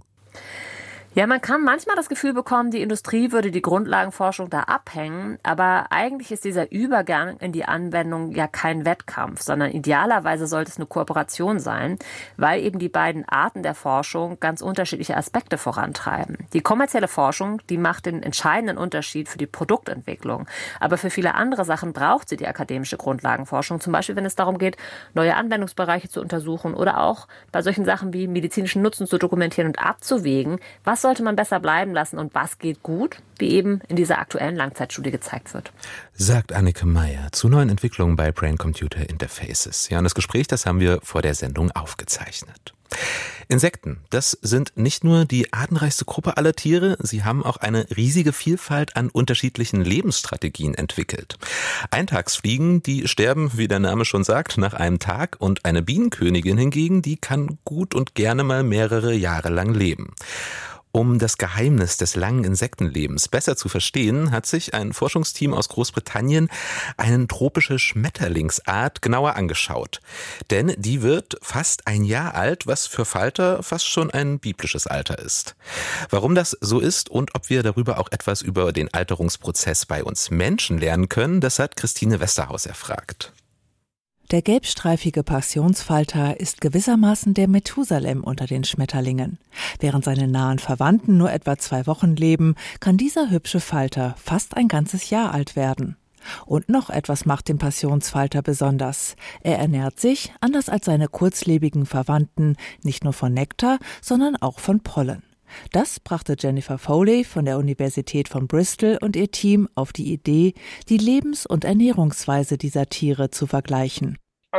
Ja, man kann manchmal das Gefühl bekommen, die Industrie würde die Grundlagenforschung da abhängen, aber eigentlich ist dieser Übergang in die Anwendung ja kein Wettkampf, sondern idealerweise sollte es eine Kooperation sein, weil eben die beiden Arten der Forschung ganz unterschiedliche Aspekte vorantreiben. Die kommerzielle Forschung, die macht den entscheidenden Unterschied für die Produktentwicklung, aber für viele andere Sachen braucht sie die akademische Grundlagenforschung, zum Beispiel wenn es darum geht, neue Anwendungsbereiche zu untersuchen oder auch bei solchen Sachen wie medizinischen Nutzen zu dokumentieren und abzuwägen, was sollte man besser bleiben lassen und was geht gut, wie eben in dieser aktuellen Langzeitstudie gezeigt wird.
Sagt Anneke Meyer zu neuen Entwicklungen bei Brain-Computer Interfaces. Ja, und das Gespräch, das haben wir vor der Sendung aufgezeichnet. Insekten, das sind nicht nur die artenreichste Gruppe aller Tiere, sie haben auch eine riesige Vielfalt an unterschiedlichen Lebensstrategien entwickelt. Eintagsfliegen, die sterben, wie der Name schon sagt, nach einem Tag und eine Bienenkönigin hingegen, die kann gut und gerne mal mehrere Jahre lang leben. Um das Geheimnis des langen Insektenlebens besser zu verstehen, hat sich ein Forschungsteam aus Großbritannien eine tropische Schmetterlingsart genauer angeschaut. Denn die wird fast ein Jahr alt, was für Falter fast schon ein biblisches Alter ist. Warum das so ist und ob wir darüber auch etwas über den Alterungsprozess bei uns Menschen lernen können, das hat Christine Westerhaus erfragt.
Der gelbstreifige Passionsfalter ist gewissermaßen der Methusalem unter den Schmetterlingen. Während seine nahen Verwandten nur etwa zwei Wochen leben, kann dieser hübsche Falter fast ein ganzes Jahr alt werden. Und noch etwas macht den Passionsfalter besonders. Er ernährt sich, anders als seine kurzlebigen Verwandten, nicht nur von Nektar, sondern auch von Pollen. Das brachte Jennifer Foley von der Universität von Bristol und ihr Team auf die Idee, die Lebens- und Ernährungsweise dieser Tiere zu vergleichen.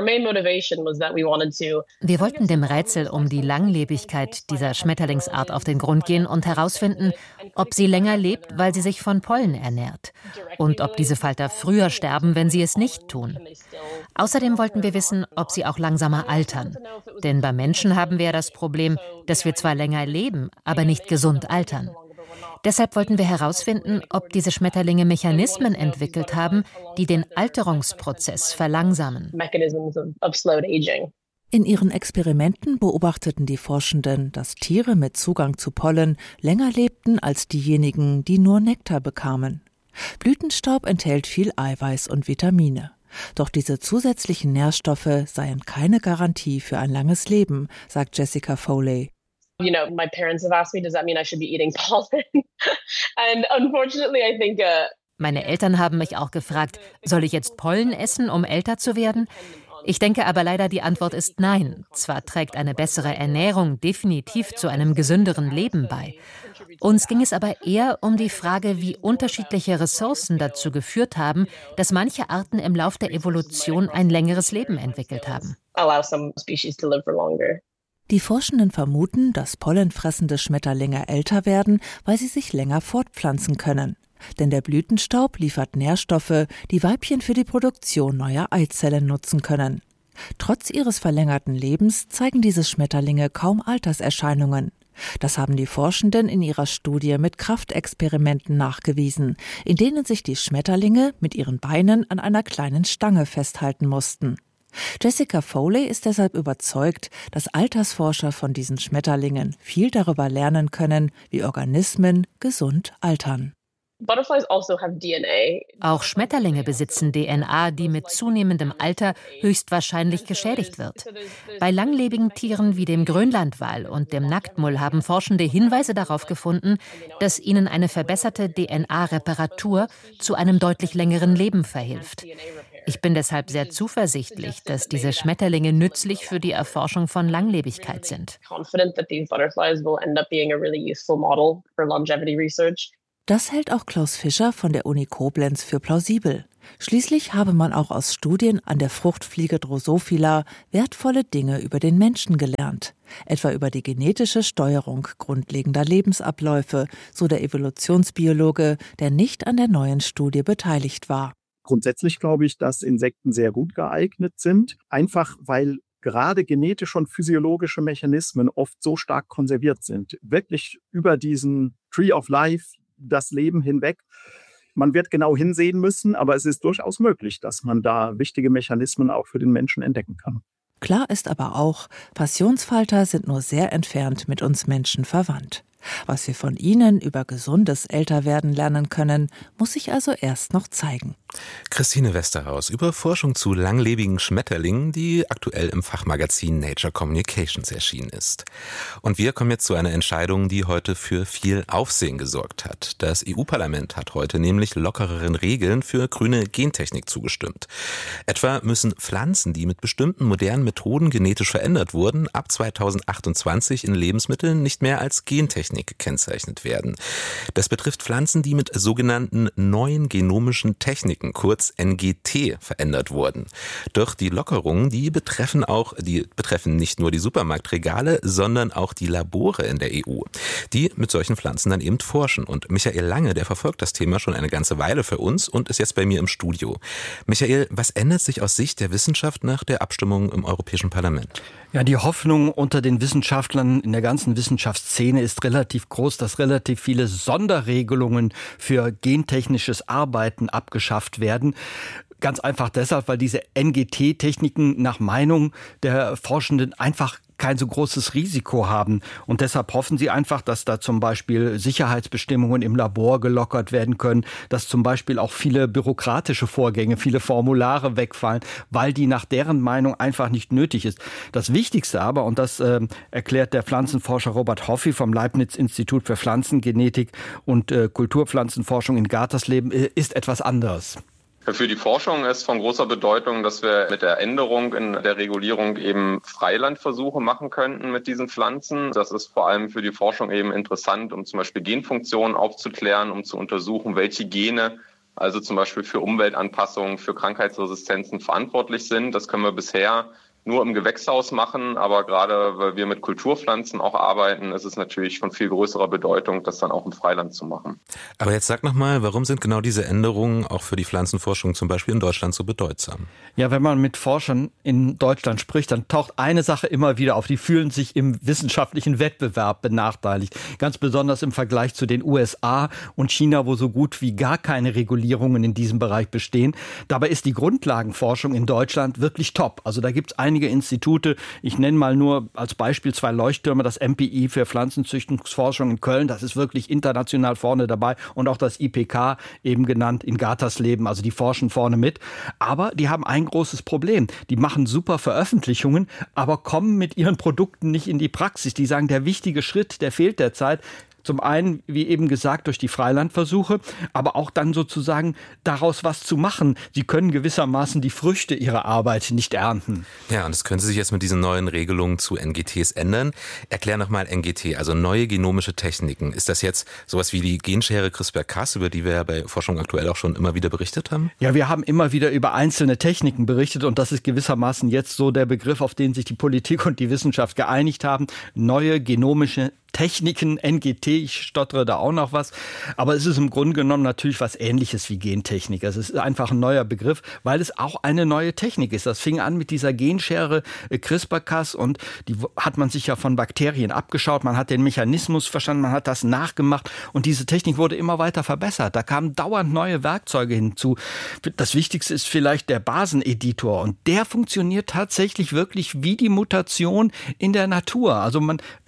Wir wollten dem Rätsel um die Langlebigkeit dieser Schmetterlingsart auf den Grund gehen und herausfinden, ob sie länger lebt, weil sie sich von Pollen ernährt und ob diese Falter früher sterben, wenn sie es nicht tun. Außerdem wollten wir wissen, ob sie auch langsamer altern. Denn bei Menschen haben wir ja das Problem, dass wir zwar länger leben, aber nicht gesund altern. Deshalb wollten wir herausfinden, ob diese Schmetterlinge Mechanismen entwickelt haben, die den Alterungsprozess verlangsamen.
In ihren Experimenten beobachteten die Forschenden, dass Tiere mit Zugang zu Pollen länger lebten als diejenigen, die nur Nektar bekamen. Blütenstaub enthält viel Eiweiß und Vitamine. Doch diese zusätzlichen Nährstoffe seien keine Garantie für ein langes Leben, sagt Jessica Foley.
You know, my parents have asked me, does that mean I should be eating pollen? And unfortunately, I think uh,
Meine Eltern haben mich auch gefragt, soll ich jetzt Pollen essen, um älter zu werden? Ich denke aber leider, die Antwort ist nein. Zwar trägt eine bessere Ernährung definitiv zu einem gesünderen Leben bei. Uns ging es aber eher um die Frage, wie unterschiedliche Ressourcen dazu geführt haben, dass manche Arten im Lauf der Evolution ein längeres Leben entwickelt haben.
allow some species to live for longer.
Die Forschenden vermuten, dass pollenfressende Schmetterlinge älter werden, weil sie sich länger fortpflanzen können. Denn der Blütenstaub liefert Nährstoffe, die Weibchen für die Produktion neuer Eizellen nutzen können. Trotz ihres verlängerten Lebens zeigen diese Schmetterlinge kaum Alterserscheinungen. Das haben die Forschenden in ihrer Studie mit Kraftexperimenten nachgewiesen, in denen sich die Schmetterlinge mit ihren Beinen an einer kleinen Stange festhalten mussten. Jessica Foley ist deshalb überzeugt, dass Altersforscher von diesen Schmetterlingen viel darüber lernen können, wie Organismen gesund altern.
Auch Schmetterlinge besitzen D N A, die mit zunehmendem Alter höchstwahrscheinlich geschädigt wird. Bei langlebigen Tieren wie dem Grönlandwal und dem Nacktmull haben Forschende Hinweise darauf gefunden, dass ihnen eine verbesserte D N A-Reparatur zu einem deutlich längeren Leben verhilft. Ich bin deshalb sehr zuversichtlich, dass diese Schmetterlinge nützlich für die Erforschung von Langlebigkeit sind.
Das hält auch Klaus Fischer von der Uni Koblenz für plausibel. Schließlich habe man auch aus Studien an der Fruchtfliege Drosophila wertvolle Dinge über den Menschen gelernt. Etwa über die genetische Steuerung grundlegender Lebensabläufe, so der Evolutionsbiologe, der nicht an der neuen Studie beteiligt war.
Grundsätzlich glaube ich, dass Insekten sehr gut geeignet sind, einfach weil gerade genetische und physiologische Mechanismen oft so stark konserviert sind. Wirklich über diesen Tree of Life, das Leben hinweg. Man wird genau hinsehen müssen, aber es ist durchaus möglich, dass man da wichtige Mechanismen auch für den Menschen entdecken kann.
Klar ist aber auch, Passionsfalter sind nur sehr entfernt mit uns Menschen verwandt. Was wir von ihnen über gesundes Älterwerden lernen können, muss sich also erst noch zeigen.
Christine Westerhaus über Forschung zu langlebigen Schmetterlingen, die aktuell im Fachmagazin Nature Communications erschienen ist. Und wir kommen jetzt zu einer Entscheidung, die heute für viel Aufsehen gesorgt hat. Das E U-Parlament hat heute nämlich lockereren Regeln für grüne Gentechnik zugestimmt. Etwa müssen Pflanzen, die mit bestimmten modernen Methoden genetisch verändert wurden, ab zweitausendachtundzwanzig in Lebensmitteln nicht mehr als Gentechnik gekennzeichnet werden. Das betrifft Pflanzen, die mit sogenannten neuen genomischen Techniken, kurz N G T, verändert wurden. Doch die Lockerungen, die betreffen auch, die betreffen nicht nur die Supermarktregale, sondern auch die Labore in der E U, die mit solchen Pflanzen dann eben forschen. Und Michael Lange, der verfolgt das Thema schon eine ganze Weile für uns und ist jetzt bei mir im Studio. Michael, was ändert sich aus Sicht der Wissenschaft nach der Abstimmung im Europäischen Parlament?
Ja, die Hoffnung unter den Wissenschaftlern in der ganzen Wissenschaftsszene ist relativ groß, dass relativ viele Sonderregelungen für gentechnisches Arbeiten abgeschafft werden. Ganz einfach deshalb, weil diese N G T-Techniken nach Meinung der Forschenden einfach kein so großes Risiko haben. Und deshalb hoffen sie einfach, dass da zum Beispiel Sicherheitsbestimmungen im Labor gelockert werden können, dass zum Beispiel auch viele bürokratische Vorgänge, viele Formulare wegfallen, weil die nach deren Meinung einfach nicht nötig ist. Das Wichtigste aber, und das äh, erklärt der Pflanzenforscher Robert Hoffi vom Leibniz-Institut für Pflanzengenetik und äh, Kulturpflanzenforschung in Gartersleben, äh, ist etwas anderes.
Für die Forschung ist von großer Bedeutung, dass wir mit der Änderung in der Regulierung eben Freilandversuche machen könnten mit diesen Pflanzen. Das ist vor allem für die Forschung eben interessant, um zum Beispiel Genfunktionen aufzuklären, um zu untersuchen, welche Gene also zum Beispiel für Umweltanpassungen, für Krankheitsresistenzen verantwortlich sind. Das können wir bisher nur im Gewächshaus machen, aber gerade weil wir mit Kulturpflanzen auch arbeiten, ist es natürlich von viel größerer Bedeutung, das dann auch im Freiland zu machen.
Aber jetzt sag nochmal, warum sind genau diese Änderungen auch für die Pflanzenforschung zum Beispiel in Deutschland so bedeutsam?
Ja, wenn man mit Forschern in Deutschland spricht, dann taucht eine Sache immer wieder auf. Die fühlen sich im wissenschaftlichen Wettbewerb benachteiligt. Ganz besonders im Vergleich zu den U S A und China, wo so gut wie gar keine Regulierungen in diesem Bereich bestehen. Dabei ist die Grundlagenforschung in Deutschland wirklich top. Also da gibt es einige Institute. Ich nenne mal nur als Beispiel zwei Leuchttürme, das M P I für Pflanzenzüchtungsforschung in Köln, das ist wirklich international vorne dabei, und auch das I P K, eben genannt in Gartersleben, also die forschen vorne mit. Aber die haben ein großes Problem. Die machen super Veröffentlichungen, aber kommen mit ihren Produkten nicht in die Praxis. Die sagen, der wichtige Schritt, der fehlt derzeit. Zum einen, wie eben gesagt, durch die Freilandversuche, aber auch dann sozusagen daraus was zu machen. Sie können gewissermaßen die Früchte ihrer Arbeit nicht ernten.
Ja, und das könnte sich jetzt mit diesen neuen Regelungen zu N G Ts ändern. Erklär nochmal N G T, also neue genomische Techniken. Ist das jetzt sowas wie die Genschere CRISPR-Cas, über die wir ja bei Forschung aktuell auch schon immer wieder berichtet haben?
Ja, wir haben immer wieder über einzelne Techniken berichtet und das ist gewissermaßen jetzt so der Begriff, auf den sich die Politik und die Wissenschaft geeinigt haben. Neue genomische Techniken, N G T, ich stottere da auch noch was, aber es ist im Grunde genommen natürlich was Ähnliches wie Gentechnik. Es ist einfach ein neuer Begriff, weil es auch eine neue Technik ist. Das fing an mit dieser Genschere äh, CRISPR-Cas und die hat man sich ja von Bakterien abgeschaut, man hat den Mechanismus verstanden, man hat das nachgemacht und diese Technik wurde immer weiter verbessert. Da kamen dauernd neue Werkzeuge hinzu. Das Wichtigste ist vielleicht der Baseneditor und der funktioniert tatsächlich wirklich wie die Mutation in der Natur. Also man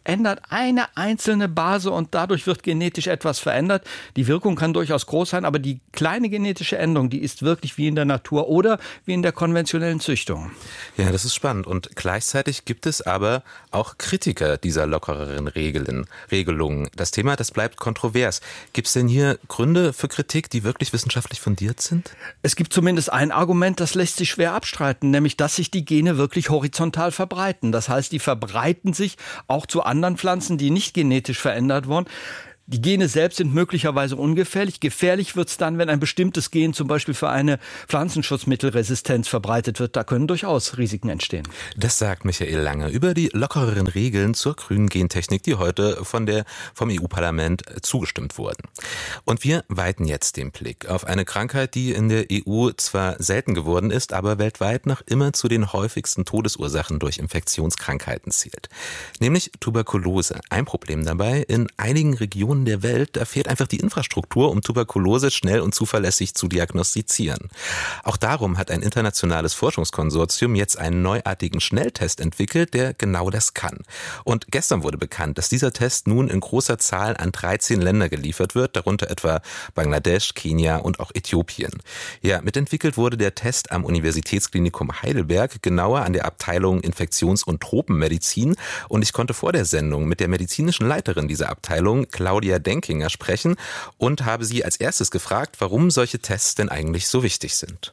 ändert eine einzelne Base und dadurch wird genetisch etwas verändert. Die Wirkung kann durchaus groß sein, aber die kleine genetische Änderung, die ist wirklich wie in der Natur oder wie in der konventionellen Züchtung.
Ja, das ist spannend. Und gleichzeitig gibt es aber auch Kritiker dieser lockereren Regeln, Regelungen. Das Thema, das bleibt kontrovers. Gibt es denn hier Gründe für Kritik, die wirklich wissenschaftlich fundiert sind?
Es gibt zumindest ein Argument, das lässt sich schwer abstreiten, nämlich dass sich die Gene wirklich horizontal verbreiten. Das heißt, die verbreiten sich auch zu anderen Pflanzen, die nicht genetisch verändert wurden. Die Gene selbst sind möglicherweise ungefährlich. Gefährlich wird es dann, wenn ein bestimmtes Gen zum Beispiel für eine Pflanzenschutzmittelresistenz verbreitet wird. Da können durchaus Risiken entstehen.
Das sagt Michael Lange über die lockereren Regeln zur grünen Gentechnik, die heute von der, vom E U-Parlament zugestimmt wurden. Und wir weiten jetzt den Blick auf eine Krankheit, die in der E U zwar selten geworden ist, aber weltweit noch immer zu den häufigsten Todesursachen durch Infektionskrankheiten zählt. Nämlich Tuberkulose. Ein Problem dabei: in einigen Regionen der Welt, da fehlt einfach die Infrastruktur, um Tuberkulose schnell und zuverlässig zu diagnostizieren. Auch darum hat ein internationales Forschungskonsortium jetzt einen neuartigen Schnelltest entwickelt, der genau das kann. Und gestern wurde bekannt, dass dieser Test nun in großer Zahl an dreizehn Länder geliefert wird, darunter etwa Bangladesch, Kenia und auch Äthiopien. Ja, mitentwickelt wurde der Test am Universitätsklinikum Heidelberg, genauer an der Abteilung Infektions- und Tropenmedizin. Und ich konnte vor der Sendung mit der medizinischen Leiterin dieser Abteilung, Claudia Denkinger, sprechen und habe sie als erstes gefragt, warum solche Tests denn eigentlich so wichtig sind.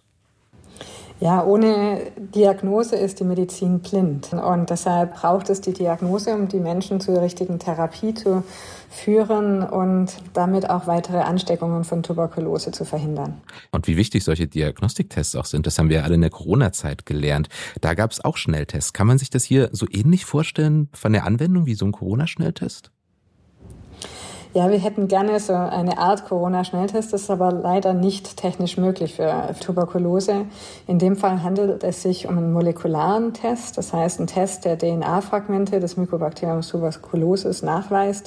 Ja, ohne Diagnose ist die Medizin blind. Und deshalb braucht es die Diagnose, um die Menschen zur richtigen Therapie zu führen und damit auch weitere Ansteckungen von Tuberkulose zu verhindern.
Und wie wichtig solche Diagnostiktests auch sind, das haben wir ja alle in der Corona-Zeit gelernt. Da gab es auch Schnelltests. Kann man sich das hier so ähnlich vorstellen von der Anwendung wie so ein Corona-Schnelltest?
Ja, wir hätten gerne so eine Art Corona-Schnelltest, das ist aber leider nicht technisch möglich für Tuberkulose. In dem Fall handelt es sich um einen molekularen Test, das heißt einen Test, der D N A-Fragmente des Mycobacteriums tuberculosis nachweist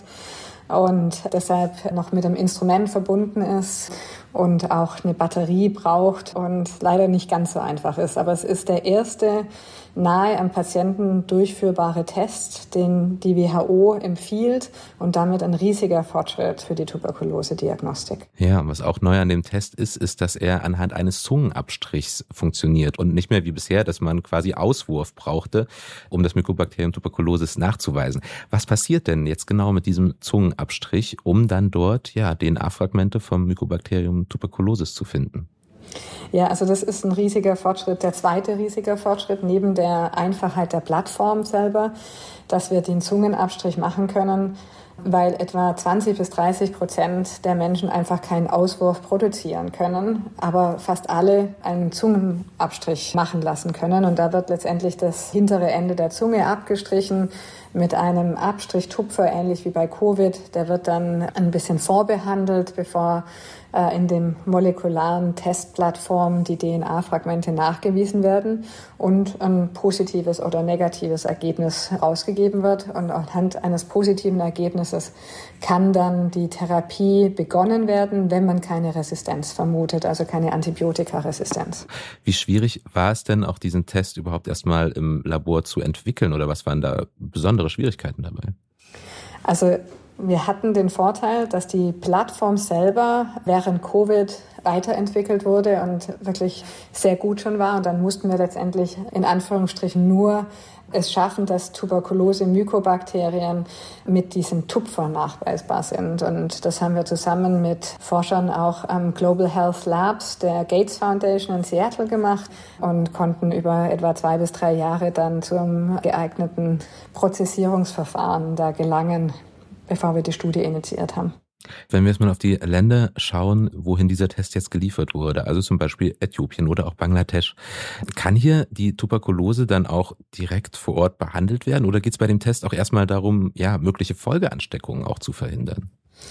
und deshalb noch mit einem Instrument verbunden ist und auch eine Batterie braucht und leider nicht ganz so einfach ist. Aber es ist der erste nahe am Patienten durchführbare Test, den die W H O empfiehlt und damit ein riesiger Fortschritt für die Tuberkulose-Diagnostik.
Ja, was auch neu an dem Test ist, ist, dass er anhand eines Zungenabstrichs funktioniert und nicht mehr wie bisher, dass man quasi Auswurf brauchte, um das Mycobacterium tuberculosis nachzuweisen. Was passiert denn jetzt genau mit diesem Zungenabstrich, um dann dort ja D N A-Fragmente vom Mycobacterium tuberculosis zu finden?
Ja, also das ist ein riesiger Fortschritt, der zweite riesiger Fortschritt neben der Einfachheit der Plattform selber, dass wir den Zungenabstrich machen können, weil etwa zwanzig bis dreißig Prozent der Menschen einfach keinen Auswurf produzieren können, aber fast alle einen Zungenabstrich machen lassen können. Und da wird letztendlich das hintere Ende der Zunge abgestrichen mit einem Abstrichtupfer, ähnlich wie bei Covid. Der wird dann ein bisschen vorbehandelt, bevor äh, in dem molekularen Testplattform die D N A-Fragmente nachgewiesen werden und ein positives oder negatives Ergebnis rausgegeben wird. Und anhand eines positiven Ergebnisses kann dann die Therapie begonnen werden, wenn man keine Resistenz vermutet, also keine Antibiotikaresistenz.
Wie schwierig war es denn, auch diesen Test überhaupt erstmal im Labor zu entwickeln, oder was waren da besondere Schwierigkeiten dabei?
Also wir hatten den Vorteil, dass die Plattform selber während Covid weiterentwickelt wurde und wirklich sehr gut schon war. Und dann mussten wir letztendlich in Anführungsstrichen nur es schaffen, dass Tuberkulose-Mykobakterien mit diesem Tupfer nachweisbar sind. Und das haben wir zusammen mit Forschern auch am Global Health Labs der Gates Foundation in Seattle gemacht und konnten über etwa zwei bis drei Jahre dann zum geeigneten Prozessierungsverfahren da gelangen, bevor wir die Studie initiiert haben.
Wenn wir jetzt mal auf die Länder schauen, wohin dieser Test jetzt geliefert wurde, also zum Beispiel Äthiopien oder auch Bangladesch, kann hier die Tuberkulose dann auch direkt vor Ort behandelt werden, oder geht es bei dem Test auch erstmal darum, ja, mögliche Folgeansteckungen auch zu verhindern?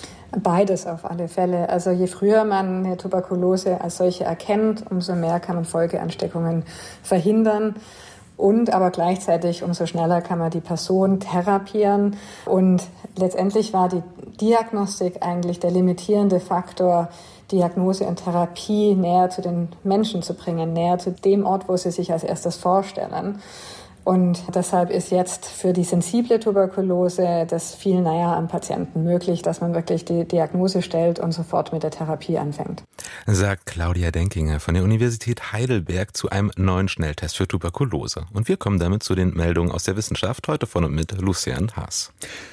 Beides auf alle Fälle. Also je früher man eine Tuberkulose als solche erkennt, umso mehr kann man Folgeansteckungen verhindern. Und aber gleichzeitig umso schneller kann man die Person therapieren. Und letztendlich war die Diagnostik eigentlich der limitierende Faktor, Diagnose und Therapie näher zu den Menschen zu bringen, näher zu dem Ort, wo sie sich als erstes vorstellen. Und deshalb ist jetzt für die sensible Tuberkulose das viel näher am Patienten möglich, dass man wirklich die Diagnose stellt und sofort mit der Therapie anfängt.
Sagt Claudia Denkinger von der Universität Heidelberg zu einem neuen Schnelltest für Tuberkulose. Und wir kommen damit zu den Meldungen aus der Wissenschaft, heute von und mit Lucian Haas.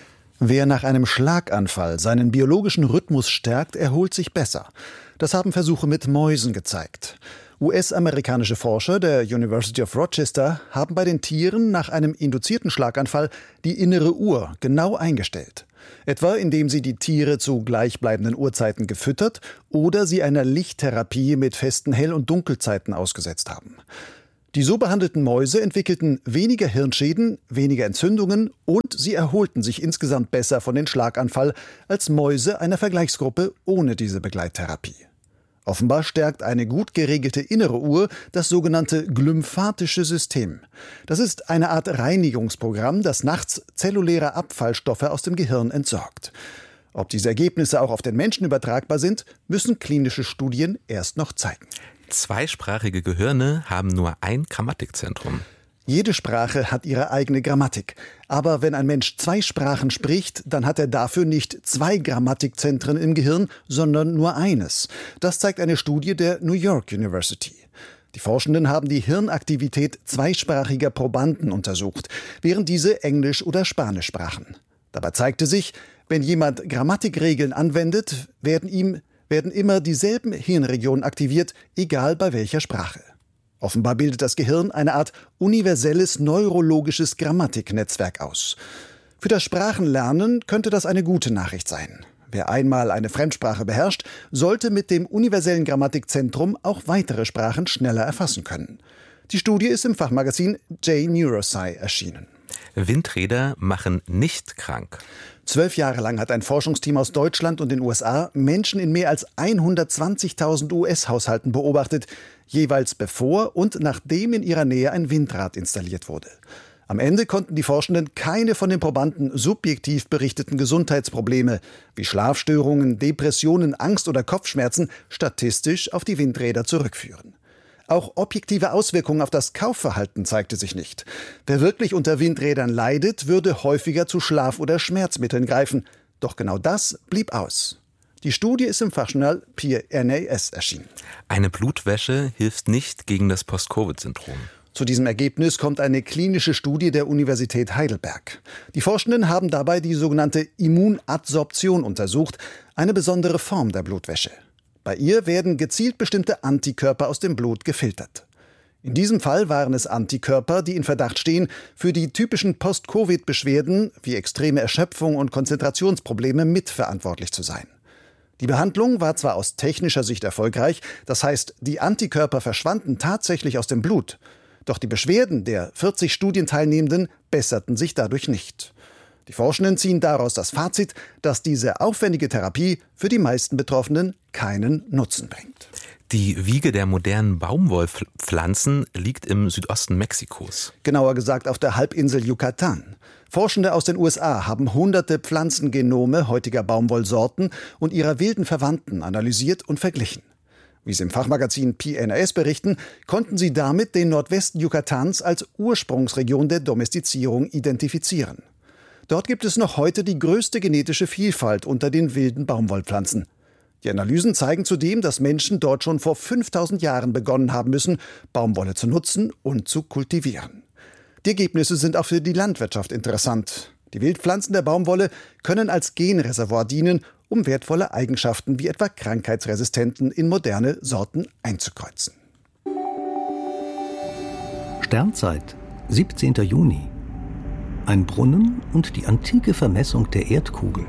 Wer nach einem Schlaganfall seinen biologischen Rhythmus stärkt, erholt sich besser. Das haben Versuche mit Mäusen gezeigt. U S-amerikanische Forscher der University of Rochester haben bei den Tieren nach einem induzierten Schlaganfall die innere Uhr genau eingestellt. Etwa indem sie die Tiere zu gleichbleibenden Uhrzeiten gefüttert oder sie einer Lichttherapie mit festen Hell- und Dunkelzeiten ausgesetzt haben. Die so behandelten Mäuse entwickelten weniger Hirnschäden, weniger Entzündungen und sie erholten sich insgesamt besser von dem Schlaganfall als Mäuse einer Vergleichsgruppe ohne diese Begleittherapie. Offenbar stärkt eine gut geregelte innere Uhr das sogenannte glymphatische System. Das ist eine Art Reinigungsprogramm, das nachts zelluläre Abfallstoffe aus dem Gehirn entsorgt. Ob diese Ergebnisse auch auf den Menschen übertragbar sind, müssen klinische Studien erst noch zeigen.
Zweisprachige Gehirne haben nur ein Grammatikzentrum.
Jede Sprache hat ihre eigene Grammatik. Aber wenn ein Mensch zwei Sprachen spricht, dann hat er dafür nicht zwei Grammatikzentren im Gehirn, sondern nur eines. Das zeigt eine Studie der New York University. Die Forschenden haben die Hirnaktivität zweisprachiger Probanden untersucht, während diese Englisch oder Spanisch sprachen. Dabei zeigte sich, wenn jemand Grammatikregeln anwendet, werden ihm werden immer dieselben Hirnregionen aktiviert, egal bei welcher Sprache. Offenbar bildet das Gehirn eine Art universelles neurologisches Grammatiknetzwerk aus. Für das Sprachenlernen könnte das eine gute Nachricht sein. Wer einmal eine Fremdsprache beherrscht, sollte mit dem universellen Grammatikzentrum auch weitere Sprachen schneller erfassen können. Die Studie ist im Fachmagazin J Neurosci erschienen.
Windräder machen nicht krank.
Zwölf Jahre lang hat ein Forschungsteam aus Deutschland und den U S A Menschen in mehr als hundertzwanzigtausend U S-Haushalten beobachtet, jeweils bevor und nachdem in ihrer Nähe ein Windrad installiert wurde. Am Ende konnten die Forschenden keine von den Probanden subjektiv berichteten Gesundheitsprobleme wie Schlafstörungen, Depressionen, Angst oder Kopfschmerzen statistisch auf die Windräder zurückführen. Auch objektive Auswirkungen auf das Kaufverhalten zeigte sich nicht. Wer wirklich unter Windrädern leidet, würde häufiger zu Schlaf- oder Schmerzmitteln greifen. Doch genau das blieb aus. Die Studie ist im Fachjournal P N A S erschienen.
Eine Blutwäsche hilft nicht gegen das Post-Covid-Syndrom.
Zu diesem Ergebnis kommt eine klinische Studie der Universität Heidelberg. Die Forschenden haben dabei die sogenannte Immunadsorption untersucht, eine besondere Form der Blutwäsche. Bei ihr werden gezielt bestimmte Antikörper aus dem Blut gefiltert. In diesem Fall waren es Antikörper, die in Verdacht stehen, für die typischen Post-Covid-Beschwerden wie extreme Erschöpfung und Konzentrationsprobleme mitverantwortlich zu sein. Die Behandlung war zwar aus technischer Sicht erfolgreich, das heißt, die Antikörper verschwanden tatsächlich aus dem Blut, doch die Beschwerden der vierzig Studienteilnehmenden besserten sich dadurch nicht. Die Forschenden ziehen daraus das Fazit, dass diese aufwendige Therapie für die meisten Betroffenen keinen Nutzen bringt.
Die Wiege der modernen Baumwollpflanzen liegt im Südosten Mexikos.
Genauer gesagt auf der Halbinsel Yucatan. Forschende aus den U S A haben hunderte Pflanzengenome heutiger Baumwollsorten und ihrer wilden Verwandten analysiert und verglichen. Wie sie im Fachmagazin P N A S berichten, konnten sie damit den Nordwesten Yucatans als Ursprungsregion der Domestizierung identifizieren. Dort gibt es noch heute die größte genetische Vielfalt unter den wilden Baumwollpflanzen. Die Analysen zeigen zudem, dass Menschen dort schon vor fünftausend Jahren begonnen haben müssen, Baumwolle zu nutzen und zu kultivieren. Die Ergebnisse sind auch für die Landwirtschaft interessant. Die Wildpflanzen der Baumwolle können als Genreservoir dienen, um wertvolle Eigenschaften wie etwa Krankheitsresistenten in moderne Sorten einzukreuzen.
Sternzeit, siebzehnter Juni. Ein Brunnen und die antike Vermessung der Erdkugel.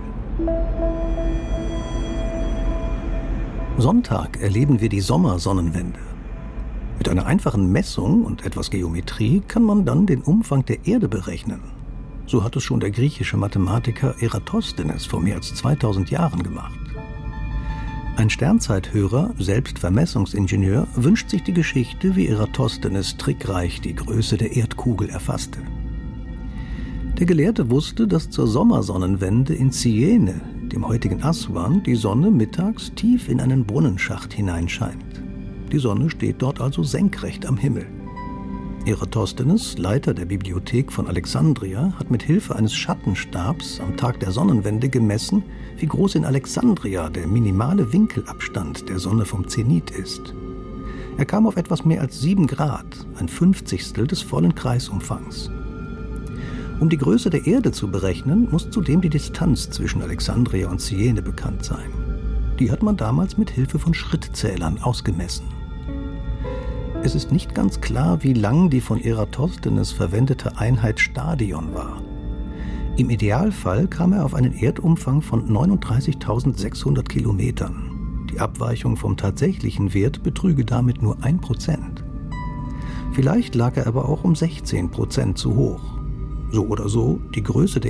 Sonntag erleben wir die Sommersonnenwende. Mit einer einfachen Messung und etwas Geometrie kann man dann den Umfang der Erde berechnen. So hat es schon der griechische Mathematiker Eratosthenes vor mehr als zweitausend Jahren gemacht. Ein Sternzeithörer, selbst Vermessungsingenieur, wünscht sich die Geschichte, wie Eratosthenes trickreich die Größe der Erdkugel erfasste. Der Gelehrte wusste, dass zur Sommersonnenwende in Syene, dem heutigen Aswan, die Sonne mittags tief in einen Brunnenschacht hineinscheint. Die Sonne steht dort also senkrecht am Himmel. Eratosthenes, Leiter der Bibliothek von Alexandria, hat mit Hilfe eines Schattenstabs am Tag der Sonnenwende gemessen, wie groß in Alexandria der minimale Winkelabstand der Sonne vom Zenit ist. Er kam auf etwas mehr als sieben Grad, ein Fünfzigstel des vollen Kreisumfangs. Um die Größe der Erde zu berechnen, muss zudem die Distanz zwischen Alexandria und Syene bekannt sein. Die hat man damals mit Hilfe von Schrittzählern ausgemessen. Es ist nicht ganz klar, wie lang die von Eratosthenes verwendete Einheit Stadion war. Im Idealfall kam er auf einen Erdumfang von neununddreißigtausendsechshundert Kilometern. Die Abweichung vom tatsächlichen Wert betrüge damit nur ein Prozent. Vielleicht lag er aber auch um sechzehn Prozent zu hoch. So oder so, die Größe der